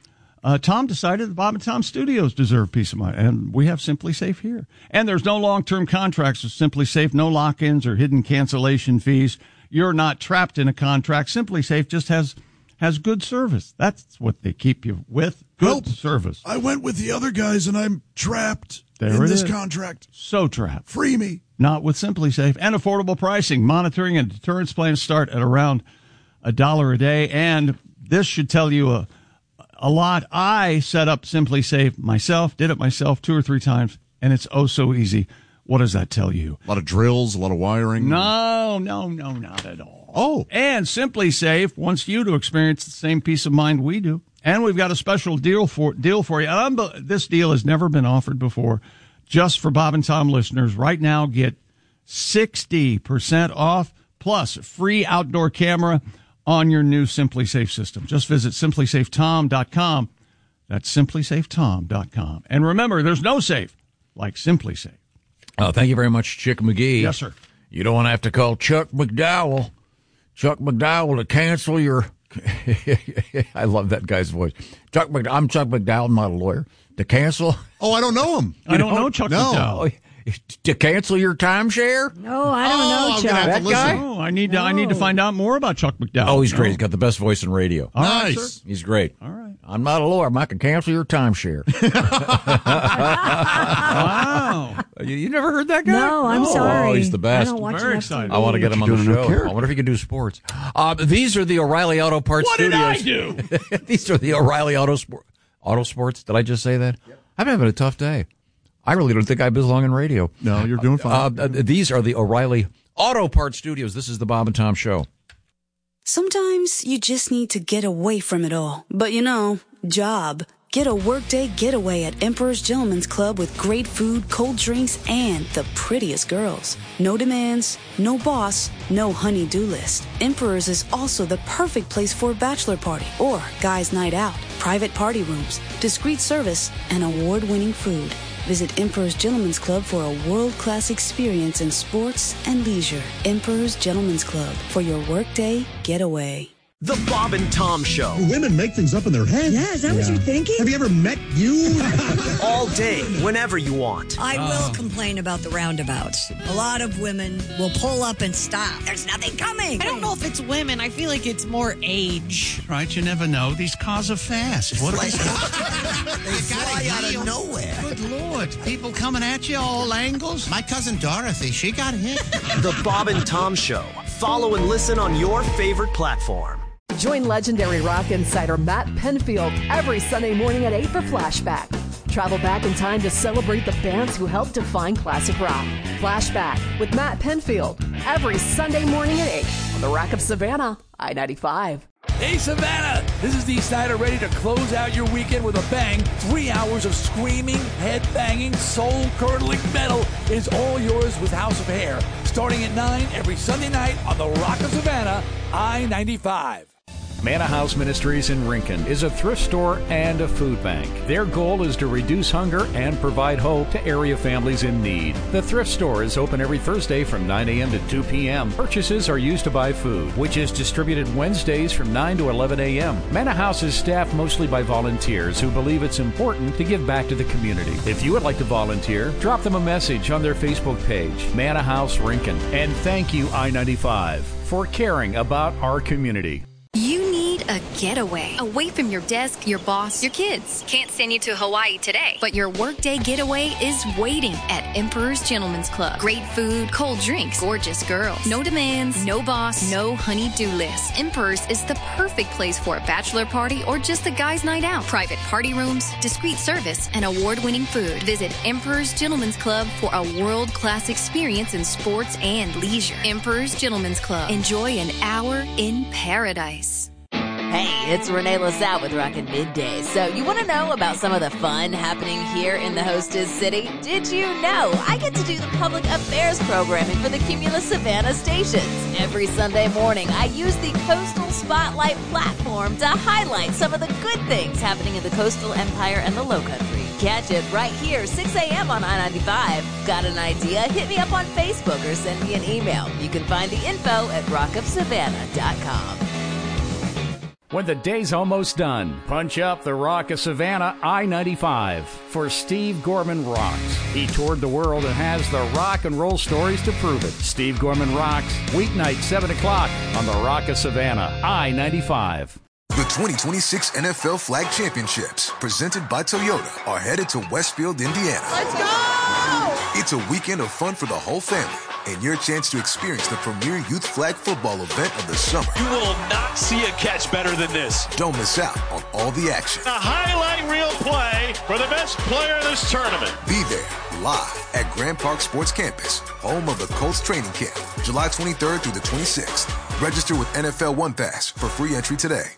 uh, Tom decided the Bob and Tom Studios deserve peace of mind, and we have Simply Safe here. And there's no long-term contracts with Simply Safe, no lock-ins or hidden cancellation fees. You're not trapped in a contract. Simply Safe just has has good service. That's what they keep you with, good Help. service. I went with the other guys, and I'm trapped There in it this is. contract. So trapped. Free me. Not with Simply Safe. And affordable pricing. Monitoring and deterrence plans start at around a dollar a day. And this should tell you a, a lot. I set up Simply Safe myself, did it myself two or three times, and it's oh so easy. What does that tell you? A lot of drills, a lot of wiring. No, no, no, not at all. Oh. And Simply Safe wants you to experience the same peace of mind we do. And we've got a special deal for deal for you. And I'm, this deal has never been offered before. Just for Bob and Tom listeners, right now, get sixty percent off plus free outdoor camera on your new Simply Safe system. Just visit simply safe tom dot com. That's simply safe tom dot com. And remember, there's no safe like Simply Safe. Oh, thank you very much, Chick McGee. Yes, sir. You don't want to have to call Chuck McDowell. Chuck McDowell to cancel your... I love that guy's voice. Chuck McDowell. I'm Chuck McDowell, I'm not a lawyer. To cancel... Oh, I don't know him. I don't know Chuck no. McDowell. To cancel your timeshare? No, I don't Oh, know, I'm Chuck. gonna have to That guy? listen. Oh, I need to, I need to find out more about Chuck McDowell. Oh, he's great. No. He's got the best voice in radio. All right, Nice. sir. He's great. All right. I'm not a lawyer. I can cancel your timeshare. Wow. you, you never heard that guy? No, I'm sorry. Oh, he's the best. I don't watch Very enough excited. T V. I want to get him on the doing show. up here? I wonder if he can do sports. Uh, these are the O'Reilly Auto Parts What did Studios. I do? These are the O'Reilly Auto Sport, Auto Sports. Did I just say that? Yep. I'm having a tough day. I really don't think I belong in radio. No, you're doing fine. Uh, uh, these are the O'Reilly Auto Parts Studios. This is the Bob and Tom Show. Sometimes you just need to get away from it all. But you know, job. Get a workday getaway at Emperor's Gentleman's Club with great food, cold drinks, and the prettiest girls. No demands, no boss, no honey-do list. Emperor's is also the perfect place for a bachelor party or guys' night out. Private party rooms, discreet service, and award-winning food. Visit Emperor's Gentleman's Club for a world-class experience in sports and leisure. Emperor's Gentleman's Club for your workday getaway. The Bob and Tom Show. Women make things up in their heads. Yeah, is that what you're thinking? Have you ever met you? All day, whenever you want. I will complain about the roundabouts. A lot of women will pull up and stop. There's nothing coming. I don't know if it's women. I feel like it's more age. Right, you never know. These cars are fast. What They fly out of nowhere. Good Lord. People coming at you all angles. My cousin Dorothy, she got hit. The Bob and Tom Show. Follow and listen on your favorite platform. Join legendary rock insider Matt Penfield every Sunday morning at eight for Flashback. Travel back in time to celebrate the bands who helped define classic rock. Flashback with Matt Penfield every Sunday morning at eight on the Rock of Savannah, I ninety-five. Hey, Savannah! This is Dee Snider ready to close out your weekend with a bang. Three hours of screaming, head-banging, soul-curdling metal is all yours with House of Hair. Starting at nine every Sunday night on the Rock of Savannah, I ninety-five. Manna House Ministries in Rincon is a thrift store and a food bank. Their goal is to reduce hunger and provide hope to area families in need. The thrift store is open every Thursday from nine a.m. to two p.m. Purchases are used to buy food, which is distributed Wednesdays from nine to eleven a.m. Manna House is staffed mostly by volunteers who believe it's important to give back to the community. If you would like to volunteer, drop them a message on their Facebook page, Manna House Rincon. And thank you, I ninety-five, for caring about our community. You need a getaway away from your desk, your boss, your kids. Can't send you to Hawaii today, but your workday getaway is waiting at Emperor's Gentleman's Club. Great food, cold drinks, gorgeous girls. No demands, no boss, no honey-do list. Emperor's is the perfect place for a bachelor party or just a guy's night out. Private party rooms, discreet service, and award-winning food. Visit Emperor's Gentleman's Club for a world-class experience in sports and leisure. Emperor's Gentleman's Club. Enjoy an hour in paradise. Hey, it's Renee LaSalle with Rockin' Midday. So you want to know about some of the fun happening here in the hostess city? Did you know I get to do the public affairs programming for the Cumulus Savannah stations? Every Sunday morning, I use the Coastal Spotlight platform to highlight some of the good things happening in the coastal empire and the Lowcountry. Catch it right here, six a.m. on I ninety-five. Got an idea? Hit me up on Facebook or send me an email. You can find the info at rock of savannah dot com. When the day's almost done, punch up the Rock of Savannah I ninety-five for Steve Gorman Rocks. He toured the world and has the rock and roll stories to prove it. Steve Gorman Rocks, weeknight seven o'clock on the Rock of Savannah I ninety-five. The twenty twenty-six N F L Flag Championships, presented by Toyota, are headed to Westfield, Indiana. Let's go! It's a weekend of fun for the whole family and your chance to experience the premier youth flag football event of the summer. You will not see a catch better than this. Don't miss out on all the action. A highlight reel play for the best player in this tournament. Be there live at Grand Park Sports Campus, home of the Colts training camp, July twenty-third through the twenty-sixth. Register with N F L One Pass for free entry today.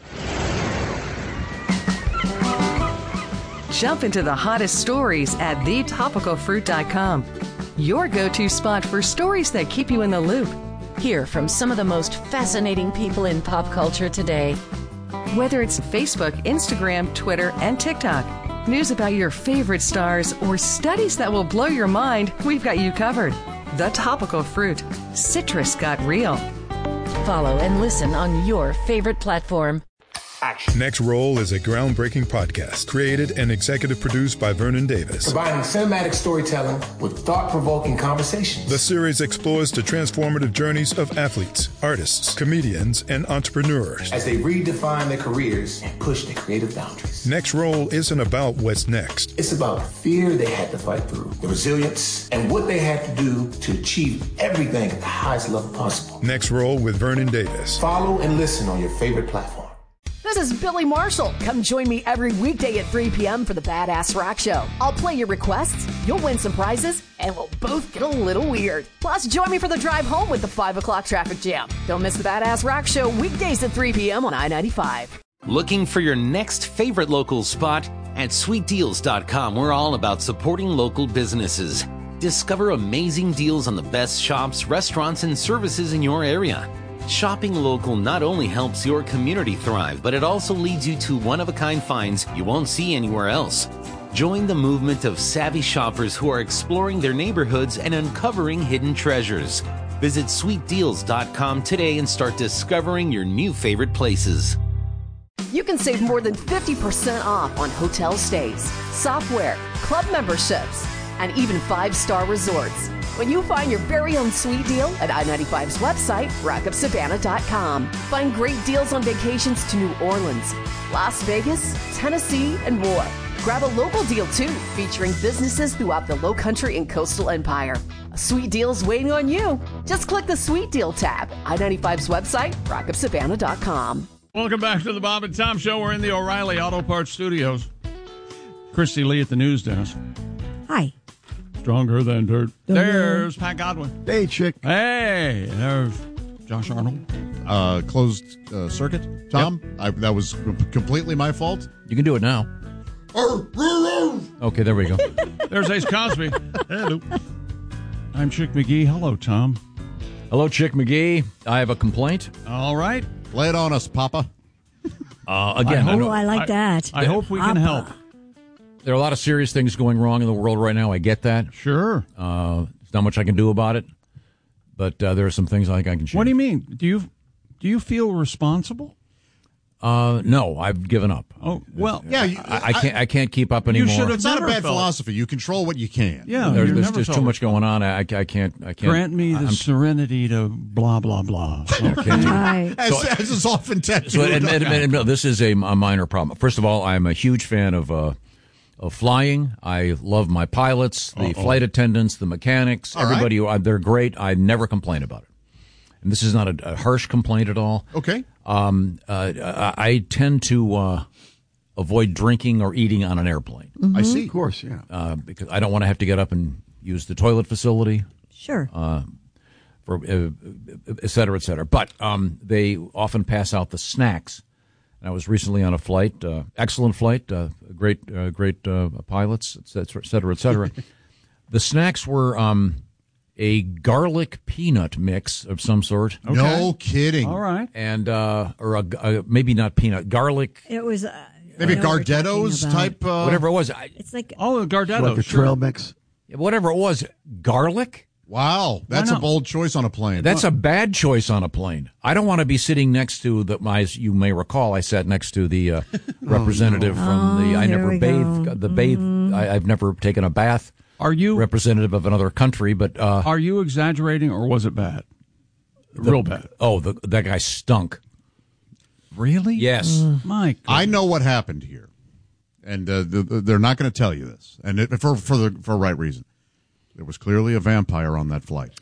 Jump into the hottest stories at the topical fruit dot com. Your go-to spot for stories that keep you in the loop. Hear from some of the most fascinating people in pop culture today. Whether it's Facebook, Instagram, Twitter, and TikTok, news about your favorite stars, or studies that will blow your mind, we've got you covered. The Topical Fruit. Citrus got real. Follow and listen on your favorite platform. Action. Next Roll is a groundbreaking podcast created and executive produced by Vernon Davis. Combining cinematic storytelling with thought-provoking conversations. The series explores the transformative journeys of athletes, artists, comedians, and entrepreneurs as they redefine their careers and push their creative boundaries. Next Roll isn't about what's next. It's about the fear they had to fight through, the resilience, and what they had to do to achieve everything at the highest level possible. Next Roll with Vernon Davis. Follow and listen on your favorite platform. This is Billy Marshall. Come join me every weekday at three p.m. for the Badass Rock Show. I'll play your requests, you'll win some prizes, and we'll both get a little weird. Plus, join me for the drive home with the five o'clock traffic jam. Don't miss the Badass Rock Show weekdays at three p.m. on I ninety-five. Looking for your next favorite local spot? At sweet deals dot com, we're all about supporting local businesses. Discover amazing deals on the best shops, restaurants, and services in your area. Shopping local not only helps your community thrive, but it also leads you to one-of-a-kind finds you won't see anywhere else. Join the movement of savvy shoppers who are exploring their neighborhoods and uncovering hidden treasures. Visit sweet deals dot com today and start discovering your new favorite places. You can save more than fifty percent off on hotel stays, software, club memberships, and even five-star resorts when you find your very own sweet deal at I ninety-five's website, rock of savannah dot com. Find great deals on vacations to New Orleans, Las Vegas, Tennessee, and more. Grab a local deal, too, featuring businesses throughout the Lowcountry and Coastal Empire. A sweet deal's waiting on you. Just click the Sweet Deal tab. I ninety-five's website, rock of savannah dot com. Welcome back to the Bob and Tom Show. We're in the O'Reilly Auto Parts Studios. Christy Lee at the news desk. Hi. Stronger than dirt. There's Pat Godwin. Hey, chick. Hey, there's Josh Arnold. Uh, closed uh, circuit. Tom, yep. I, that was completely my fault. You can do it now. Okay, there we go. There's Ace Cosby. Hello. I'm Chick McGee. Hello, Tom. Hello, Chick McGee. I have a complaint. All right. Lay it on us, Papa. Uh, again, I, I, oh, I like I, that. I hope we can Papa. help. There are a lot of serious things going wrong in the world right now. I get that. Sure. Uh, there's not much I can do about it, but uh, there are some things I think I can change. What do you mean? Do you do you feel responsible? Uh, no, I've given up. Oh well, yeah. You, I, I can't. I can't keep up anymore. You should have It's not a bad felt. philosophy. You control what you can. Yeah, there's, there's, never there's felt too much going on. I, I can't. I can't. Grant me the I'm, serenity to blah blah blah. Okay. Right. As, So- as is often tattooed. So admit, admit, admit, this is a, a minor problem. First of all, I'm a huge fan of uh, of flying. I love my pilots, the Uh-oh. flight attendants, the mechanics, All everybody. Who, uh, they're great. I never complain about it. And this is not a, a harsh complaint at all. Okay. Um, uh, I, I tend to uh, avoid drinking or eating on an airplane. Mm-hmm. I see. Of course, yeah. Uh, because I don't want to have to get up and use the toilet facility. Sure. Uh, for uh, et cetera, et cetera. But um, they often pass out the snacks. And I was recently on a flight, uh, excellent flight, uh, great, uh, great uh, pilots, et cetera, et cetera, et cetera. The snacks were um, a garlic peanut mix of some sort. Okay. No kidding. All right. And uh, or a, a, maybe not peanut, garlic. It was uh, Maybe I know what you're Gardetto's talking about. type. Uh, Whatever it was. I, It's like Oh, the Gardetto. Like a sure. trail mix. whatever it was, garlic. Wow, that's a bold choice on a plane. That's a bad choice on a plane. I don't want to be sitting next to the. As you may recall, I sat next to the uh, representative oh, no. from the. Oh, I there never we bathed. go. The bathe. Mm. I, I've never taken a bath. Are you representative of another country? But uh, are you exaggerating, or was it bad? the, Real bad. Oh, the, that guy stunk. Really? Yes, Mike. I know what happened here, and uh, the, the, they're not going to tell you this, and it, for for the for a right reason. There was clearly a vampire on that flight.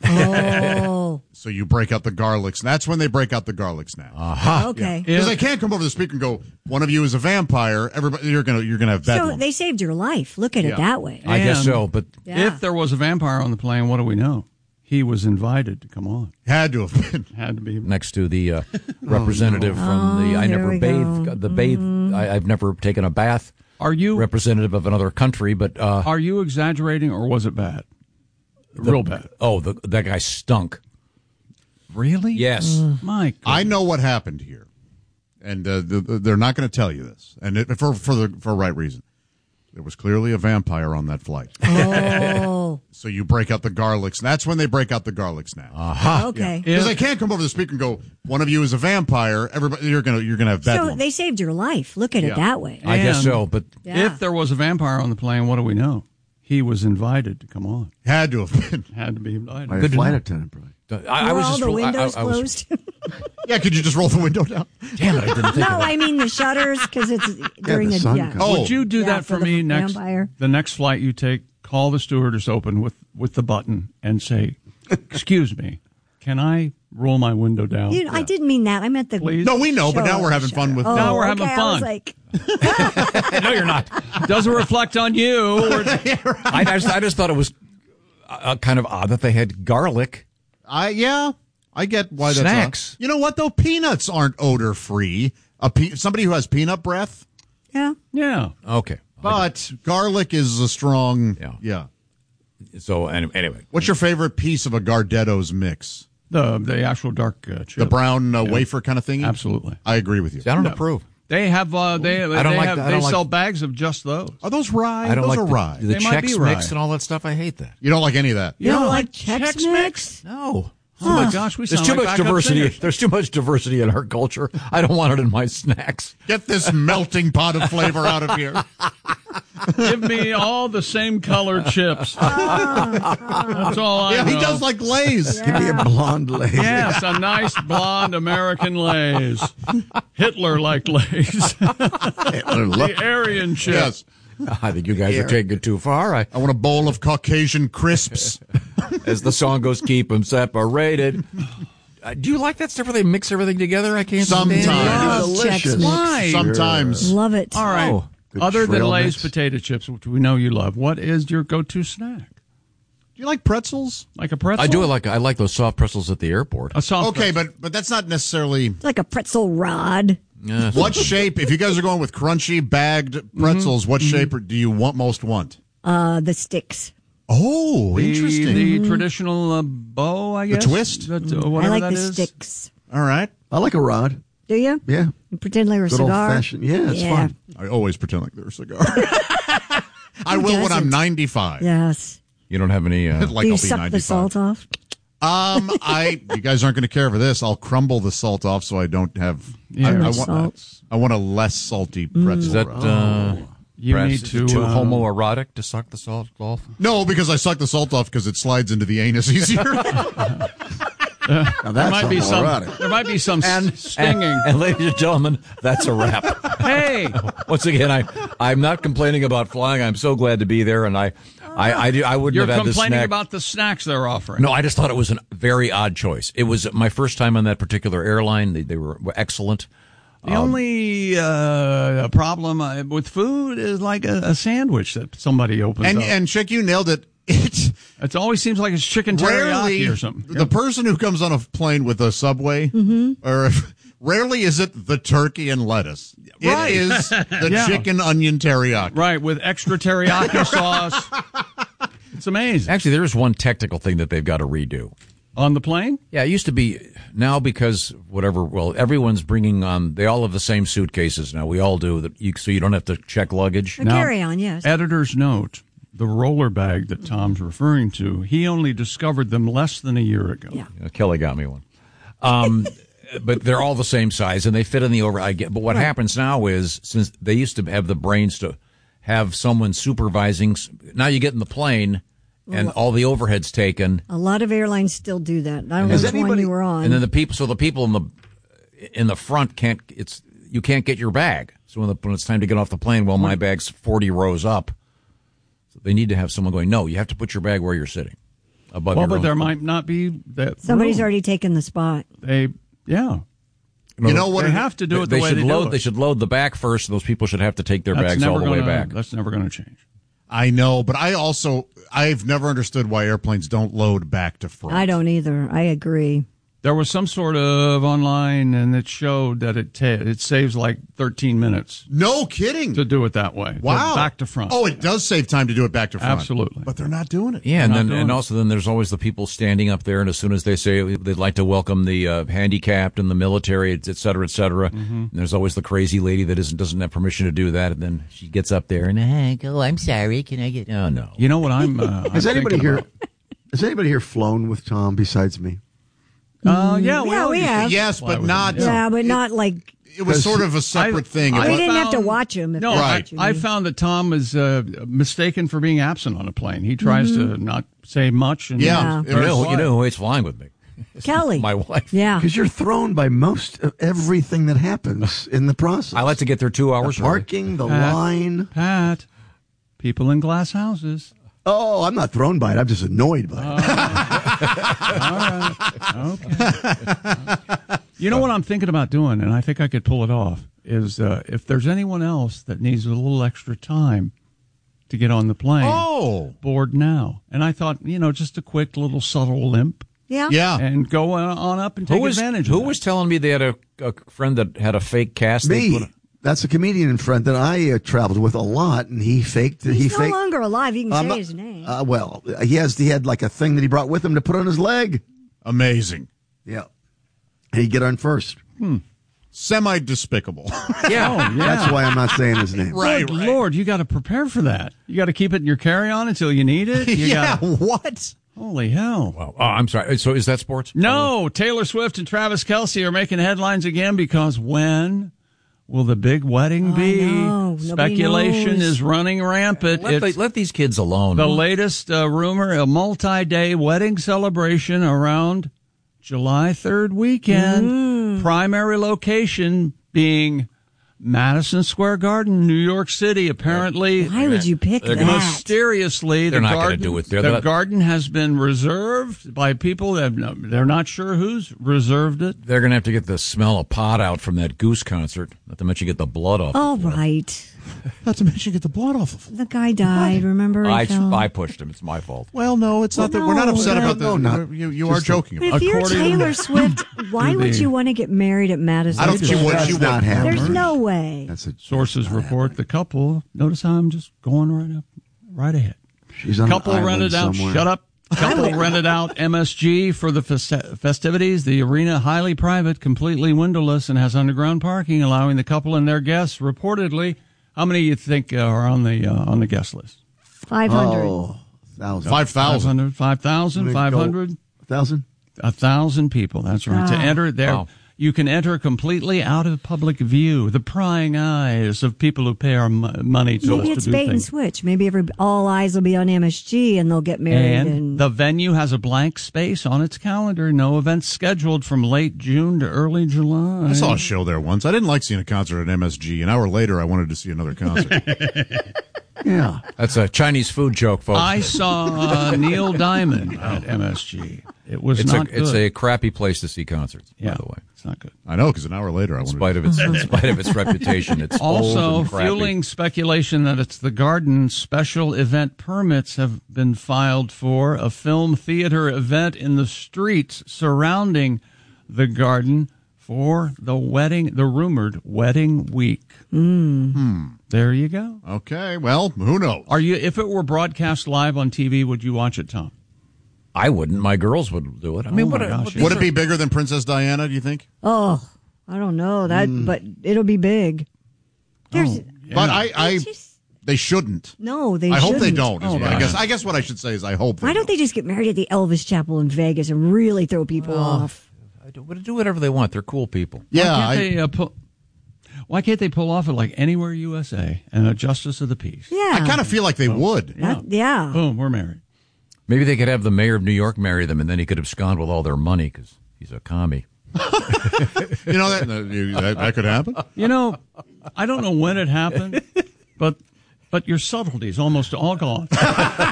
Oh. So you break out the garlics. That's when they break out the garlic snacks. Aha. Okay. Because they can't come over the speaker and go, one of you is a vampire. Everybody, you're gonna you're gonna have bedlam. So they saved your life. Look at Yeah. it that way. I guess so. But Yeah. If there was a vampire on the plane, what do we know? He was invited to come on. Had to have been. Had to be. next to the uh, representative Oh, from the. I here never we bathed. go. The bathe. I, I've never taken a bath. Are you representative of another country? But uh, are you exaggerating, or was it bad? the, Real bad. Oh, the, that guy stunk. Really? Yes, Mike. I know what happened here, and uh, the, the, they're not going to tell you this, and it, for for the for a right reason. There was clearly a vampire on that flight. Oh. So you break out the garlics. That's when they break out the garlic snacks. Aha. Okay. Because they can't come over the speaker and go, one of you is a vampire. Everybody, you're gonna you're gonna have bedlam. So they saved your life. Look at Yeah. it that way. I guess And so. But Yeah. If there was a vampire on the plane, what do we know? He was invited to come on. Had to have been. Had to be invited. By a Good to flight know. attendant, probably. I, I Were was all just the real- I- windows I, I was, closed? Yeah, could you just roll the window down? Damn it! I didn't think no, of that. I mean the shutters because it's during the the, sun yeah. comes. Oh. Would you do Yeah, that for for, the me next? vampire. The next flight you take, call the stewardess open with, with the button and say, "Excuse me, can I roll my window down?" You know, I didn't mean that. I meant the. Please? No, we know, but show now we're of having the fun shutter. with. Oh, Now we're having okay, I was fun. like, No, you're not. Doesn't reflect on you. Or, I, I, just, I just thought it was uh, kind of odd that they had garlic. I yeah, I get why that's Snacks. odd. You know what though? Peanuts aren't odor free. A pe- somebody who has peanut breath, yeah. yeah. Okay, but garlic is a strong. Yeah. yeah. so any- anyway, What's your favorite piece of a Gardetto's mix? The the actual dark uh, chip. The brown uh, wafer kind of thing. Absolutely. I agree with you. See, I don't No. approve. They have uh, they I don't they, like have, the- I they don't like- sell bags of just those. Are those rye? I don't those like are the, rye. the They might Chex be Mix rye. and all that stuff. I hate that. You don't like any of that. You don't like Chex Chex Mix? No. Oh my gosh, we There's sound too like much backup diversity. singers. There's too much diversity in our culture. I don't want it in my snacks. Get this melting pot of flavor out of here. Give me all the same colored chips. That's all I Yeah, know. he does like Lay's. Give me a blonde Lay's. Yes, a nice blonde American Lay's. Hitler liked Lay's. The Aryan chip. Yes. I think you guys are taking it too far. I, I want a bowl of Caucasian crisps. as the song goes, keep them separated. Uh, do you like that stuff where they mix everything together? I can't Sometimes. stand it. Love delicious. Chex Mix. Why? Sometimes. Love it. All right. Oh, good Other than trail Lay's mix. potato chips, which we know you love, what is your go-to snack? Do you like pretzels? Like a pretzel? I do like I like those soft pretzels at the airport. A soft Okay, pretzel. but but that's not necessarily It's like a pretzel rod. Yeah, what shape. If you guys are going with crunchy bagged pretzels, what shape do you want most want? Uh, the sticks. Oh, the, interesting. the traditional uh, bow, I The guess. twist? That, uh, I whatever like that the is. sticks. All right. I like a rod. Do you? Yeah. You pretend like a Good cigar. old fashioned. Yeah, it's fun. I always pretend like they're a cigar. I will when I'm doesn't? ninety-five. Yes. You don't have any. Uh, Like Do you I'll be suck ninety-five. the salt off? Um, I you guys aren't going to care for this. I'll crumble the salt off so I don't have. Yeah, I, I much want. salt. I want a less salty pretzel. is that roll. uh, You perhaps need is to, it too uh, homoerotic to suck the salt off? No, because I suck the salt off because it slides into the anus easier. Now There that's might be some. homoerotic. There might be some And, stinging. and, and ladies and gentlemen, that's a wrap. Hey, Once again, I I'm not complaining about flying. I'm so glad to be there, and I I I, do, I wouldn't you're have had this complaining snack. about the snacks they're offering. No, I just thought it was a very odd choice. It was my first time on that particular airline. They, they were, were excellent. The only uh, problem uh, with food is like a, a sandwich that somebody opens and up. and Chick, you nailed it. It's it always seems like it's chicken rarely teriyaki or something. the person who comes on a plane with a Subway, or if, rarely is it the turkey and lettuce. Right. It is the Yeah. chicken onion teriyaki. Right, with extra teriyaki sauce. It's amazing. Actually, there's one technical thing that they've got to redo. On the plane? Yeah, it used to be now because whatever. Well, everyone's bringing on. They all have the same suitcases now. We all do that, you, so you don't have to check luggage. A carry-on, yes. Editor's note. the roller bag that Tom's referring to, he only discovered them less than a year ago. Yeah. Uh, Kelly got me one. Um, but they're all the same size, and they fit in the over. I get. But what Right. happens now is, since they used to have the brains to have someone supervising, now you get in the plane, and Well, all the overhead's taken. A lot of airlines still do that. I don't know Has which one you were on. And then the people, so the people in the in the front can't. It's you can't get your bag. So when, the, when it's time to get off the plane, well, my bag's forty rows up. So they need to have someone going. No, you have to put your bag where you're sitting. Above Well, your but own there foot. might not be that. Somebody's room. already taken the spot. They, yeah. You know what? They have to do it the they way should they load. do it. They should load the back first. And those people should have to take their That's bags all never the way gonna- back. That's never going to change. I know, but I also I've never understood why airplanes don't load back to front. I don't either. I agree. There was some sort of online, and it showed that it ta- it saves like thirteen minutes. No kidding. To do it that way. Wow. Back to front. Oh, it does save time to do it back to front. Absolutely. But they're not doing it. Yeah, and Not then doing and it. also then there's always the people standing up there, and as soon as they say they'd like to welcome the uh, handicapped and the military, et cetera, et cetera, Mm-hmm. and there's always the crazy lady that isn't doesn't have permission to do that, and then she gets up there and hey, go, I'm sorry, can I get? Oh no. You know what I'm? Uh, Has I'm anybody thinking here? about? Has anybody here flown with Tom besides me? Uh, yeah, Yeah, all we used to have. Yes, fly but with not. them. Yeah, but not like It was sort of a separate thing. It I we was- didn't have to found- watch him. If No, that's I, what you I mean. found that Tom was uh, mistaken for being absent on a plane. He tries to not say much. And Yeah. You know, you know who hates flying with me? Kelly. My wife. Yeah. Because you're thrown by most of everything that happens in the process. I like to get there two hours the early. parking, the Pat, line. Pat, people in glass houses. Oh, I'm not thrown by it. I'm just annoyed by it. All right. Okay. You know what I'm thinking about doing, and I think I could pull it off, is uh, if there's anyone else that needs a little extra time to get on the plane, Oh. board now. And I thought, you know, just a quick little subtle limp. Yeah. Yeah. And go on, on up and take Who was advantage who of that. was telling me they had a, a friend that had a fake cast? they Me. put- That's a comedian friend that I uh, traveled with a lot, and he faked. He's he no faked. longer alive. You can I'm say not- his name. Uh, well, he has. He had like a thing that he brought with him to put on his leg. Amazing. Yeah. He'd get on first. Semi despicable. Yeah. Oh, yeah. That's why I'm not saying his name. Right, Good right. Lord, you got to prepare for that. You got to keep it in your carry-on until you need it. You yeah. gotta- What? holy hell. Wow. Oh, I'm sorry. So is that sports? No, Taylor Swift and Travis Kelce are making headlines again because when will the big wedding I be? know. Nobody Speculation knows. is running rampant. Let, It's the, let these kids alone. the latest uh, rumor, a multi-day wedding celebration around July third weekend. Primary location being Madison Square Garden, New York City. Apparently, Why would you pick They're that? gonna mysteriously, They're the not gonna garden, do it there. the They're not- garden has been reserved by people that have, they're not sure who's reserved it. They're going to have to get the smell of pot out from that Goose concert. Not to mention get the blood off. All right. Not to mention get the blood off of. The guy died, remember? He I, fell. I pushed him. It's my fault. Well, no, it's not Well, that we're not no, upset no, about no, that. not- you you are just- joking But about if it. you're According Taylor Swift, why to would the- you want to get married at Madison? I don't think she would. That's She not would. happening. There's no way. That's a, Sources report the couple. Notice how I'm just going right up, right ahead. she's on Couple an rented island out. somewhere. Shut up. Couple rented out M S G for the festi- festivities. The arena, highly private, completely windowless, and has underground parking, allowing the couple and their guests. Reportedly, how many you think uh, are on the uh, on the guest list? five hundred. Oh, thousand. Five thousand. five hundred, five thousand, five hundred, Thousand. a thousand people. That's right. To Wow. enter there, Wow. you can enter completely out of public view, the prying eyes of people who pay our m- money to Maybe us it's to do bait and things. switch. Maybe every all eyes will be on M S G and they'll get married. And And, the venue has a blank space on its calendar. No events scheduled from late June to early July. I saw a show there once. I didn't like seeing a concert at M S G. An hour later, I wanted to see another concert. Yeah. That's a Chinese food joke, folks. I saw uh, Neil Diamond at M S G. It was it's not a good. it's a crappy place to see concerts. yeah, By the way, it's not good. I know, because an hour later, I in wanted spite of its in spite of its reputation, it's old Also, and crappy. fueling speculation that it's the Garden, special event permits have been filed for a film theater event in the streets surrounding the Garden for the wedding, the rumored wedding week. Hmm. There you go. Okay, well, who knows? Are you? If it were broadcast live on T V, would you watch it, Tom? I wouldn't. My girls would do it. I mean, Oh, what? my a- gosh, what yeah. Would it be bigger than Princess Diana, do you think? oh, I don't know that, Hmm. but it'll be big. There's, Oh, yeah. But I, I, just, They shouldn't. No, they I shouldn't. hope they don't. is Oh, what I yeah. guess I guess what I should say is I hope they Why don't they just get married at the Elvis Chapel in Vegas and really throw people Well, off? I do, do whatever they want. They're cool people. Yeah, Why can't, I- they, uh, pull, why can't they pull off it like Anywhere U S A and a Justice of the Peace? Yeah. I kind of feel like they would. That- yeah. Boom, we're married. Maybe they could have the mayor of New York marry them, and then he could abscond with all their money because he's a commie. You know that, that that could happen. You know, I don't know when it happened, but but your subtlety is almost all gone. hey,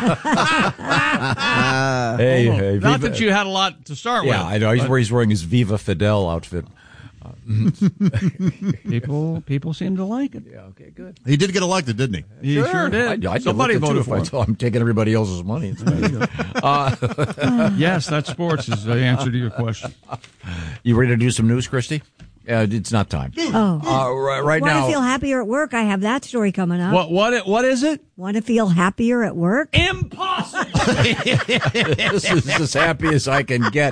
hey, Not Viva- that you had a lot to start Yeah, with. I know. He's, but where he's wearing his Viva Fidel outfit. people people seem to like it. Yeah, okay, good. He did get elected, didn't he? He sure, did. I, I Somebody did voted too, for if him. I, I'm taking everybody else's money. It's nice. uh, Yes, that's sports is the answer to your question. you ready to do some news, Christy? Uh, it's not time. Oh. Uh, right right Want now. to feel happier at work? I have that story coming up. What what what is it? Want to feel happier at work? Impossible. This is as happy as I can get.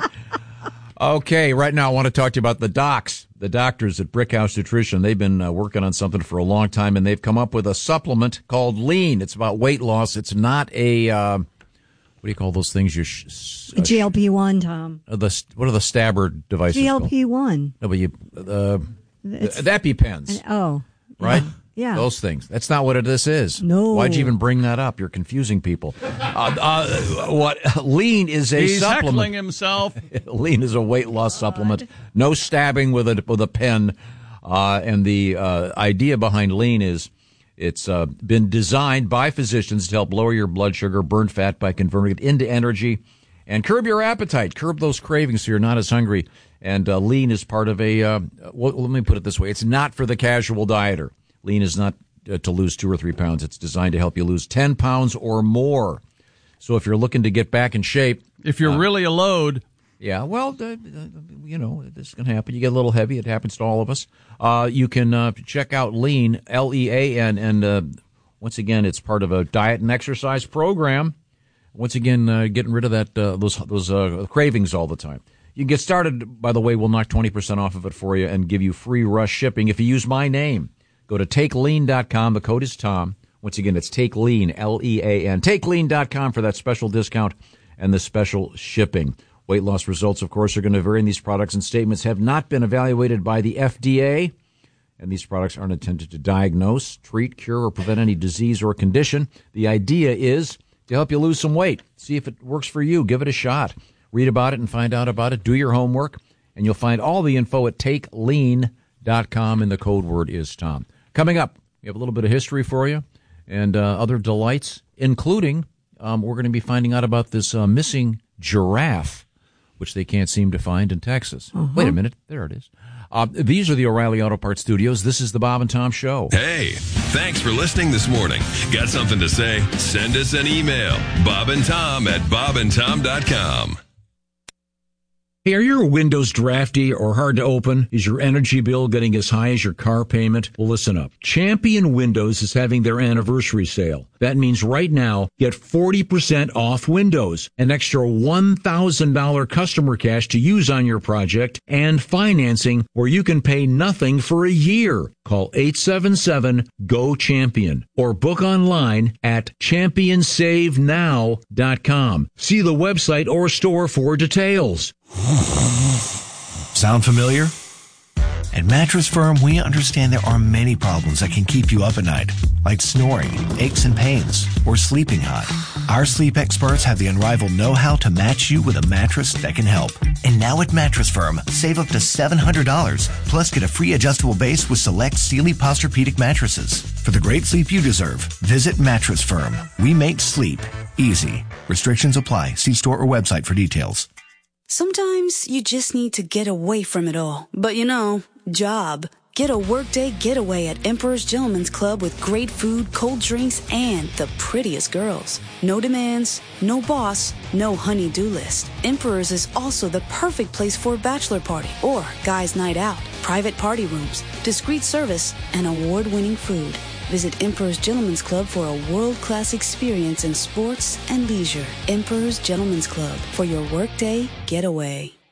Okay, right now I want to talk to you about the docs, the doctors at Brickhouse Nutrition. They've been uh, working on something for a long time, and they've come up with a supplement called Lean. It's about weight loss. It's not a, uh, what do you call those things? You sh- uh, G L P one, Tom. uh, the What are the stabber devices G L called? P one. No, but you, uh, It's- that depends, Oh. right? Yeah. Those things. That's not what it, this is. No. Why'd you even bring that up? You're confusing people. Uh, uh, what Lean is a He's supplement. heckling himself. Lean is a weight loss supplement. No stabbing with a with a pen. Uh, and the uh, idea behind Lean is it's uh, been designed by physicians to help lower your blood sugar, burn fat by converting it into energy, and curb your appetite, curb those cravings so you're not as hungry. And uh, Lean is part of a. Uh, well, let me put it this way: it's not for the casual dieter. Lean is not uh, to lose two or three pounds. It's designed to help you lose ten pounds or more. So if you're looking to get back in shape, If you're uh, really a load, yeah, well, uh, you know, this can happen. You get a little heavy. It happens to all of us. Uh, you can uh, check out Lean, L E A N, and uh, once again, it's part of a diet and exercise program. Once again, uh, getting rid of that uh, those those uh, cravings all the time. You can get started, by the way, we'll knock twenty percent off of it for you and give you free rush shipping if you use my name. Go to take lean dot com. The code is Tom. Once again, it's TakeLean, L E A N. take lean dot com for that special discount and the special shipping. Weight loss results, of course, are going to vary, and these products and statements have not been evaluated by the F D A. And these products aren't intended to diagnose, treat, cure, or prevent any disease or condition. The idea is to help you lose some weight. See if it works for you. Give it a shot. Read about it and find out about it. Do your homework, and you'll find all the info at take lean dot com, and the code word is Tom. Coming up, we have a little bit of history for you and uh, other delights, including um, we're going to be finding out about this uh, missing giraffe, which they can't seem to find in Texas. Uh-huh. Wait a minute. There it is. Uh, these are the O'Reilly Auto Parts Studios. This is the Bob and Tom Show. Hey, thanks for listening this morning. Got something to say? Send us an email. Bob and Tom at bob and tom dot com. Hey, are your windows drafty or hard to open? Is your energy bill getting as high as your car payment? Well, listen up. Champion Windows is having their anniversary sale. That means right now, get forty percent off windows, an extra one thousand dollars customer cash to use on your project, and financing where you can pay nothing for a year. Call eight seven seven, G O, CHAMPION or book online at champion save now dot com. See the website or store for details. Sound familiar? At Mattress Firm, we understand there are many problems that can keep you up at night, like snoring, aches and pains, or sleeping hot. Our sleep experts have the unrivaled know-how to match you with a mattress that can help. And now at Mattress Firm, save up to seven hundred dollars, plus get a free adjustable base with select Sealy Posturepedic mattresses. For the great sleep you deserve, visit Mattress Firm. We make sleep easy. Restrictions apply. See store or website for details. Sometimes you just need to get away from it all. But you know, job. Get a workday getaway at Emperor's Gentleman's Club with great food, cold drinks, and the prettiest girls. No demands, no boss, no honey-do list. Emperor's is also the perfect place for a bachelor party or guys' night out. Private party rooms, discreet service, and award-winning food. Visit Emperor's Gentleman's Club for a world-class experience in sports and leisure. Emperor's Gentleman's Club for your workday getaway.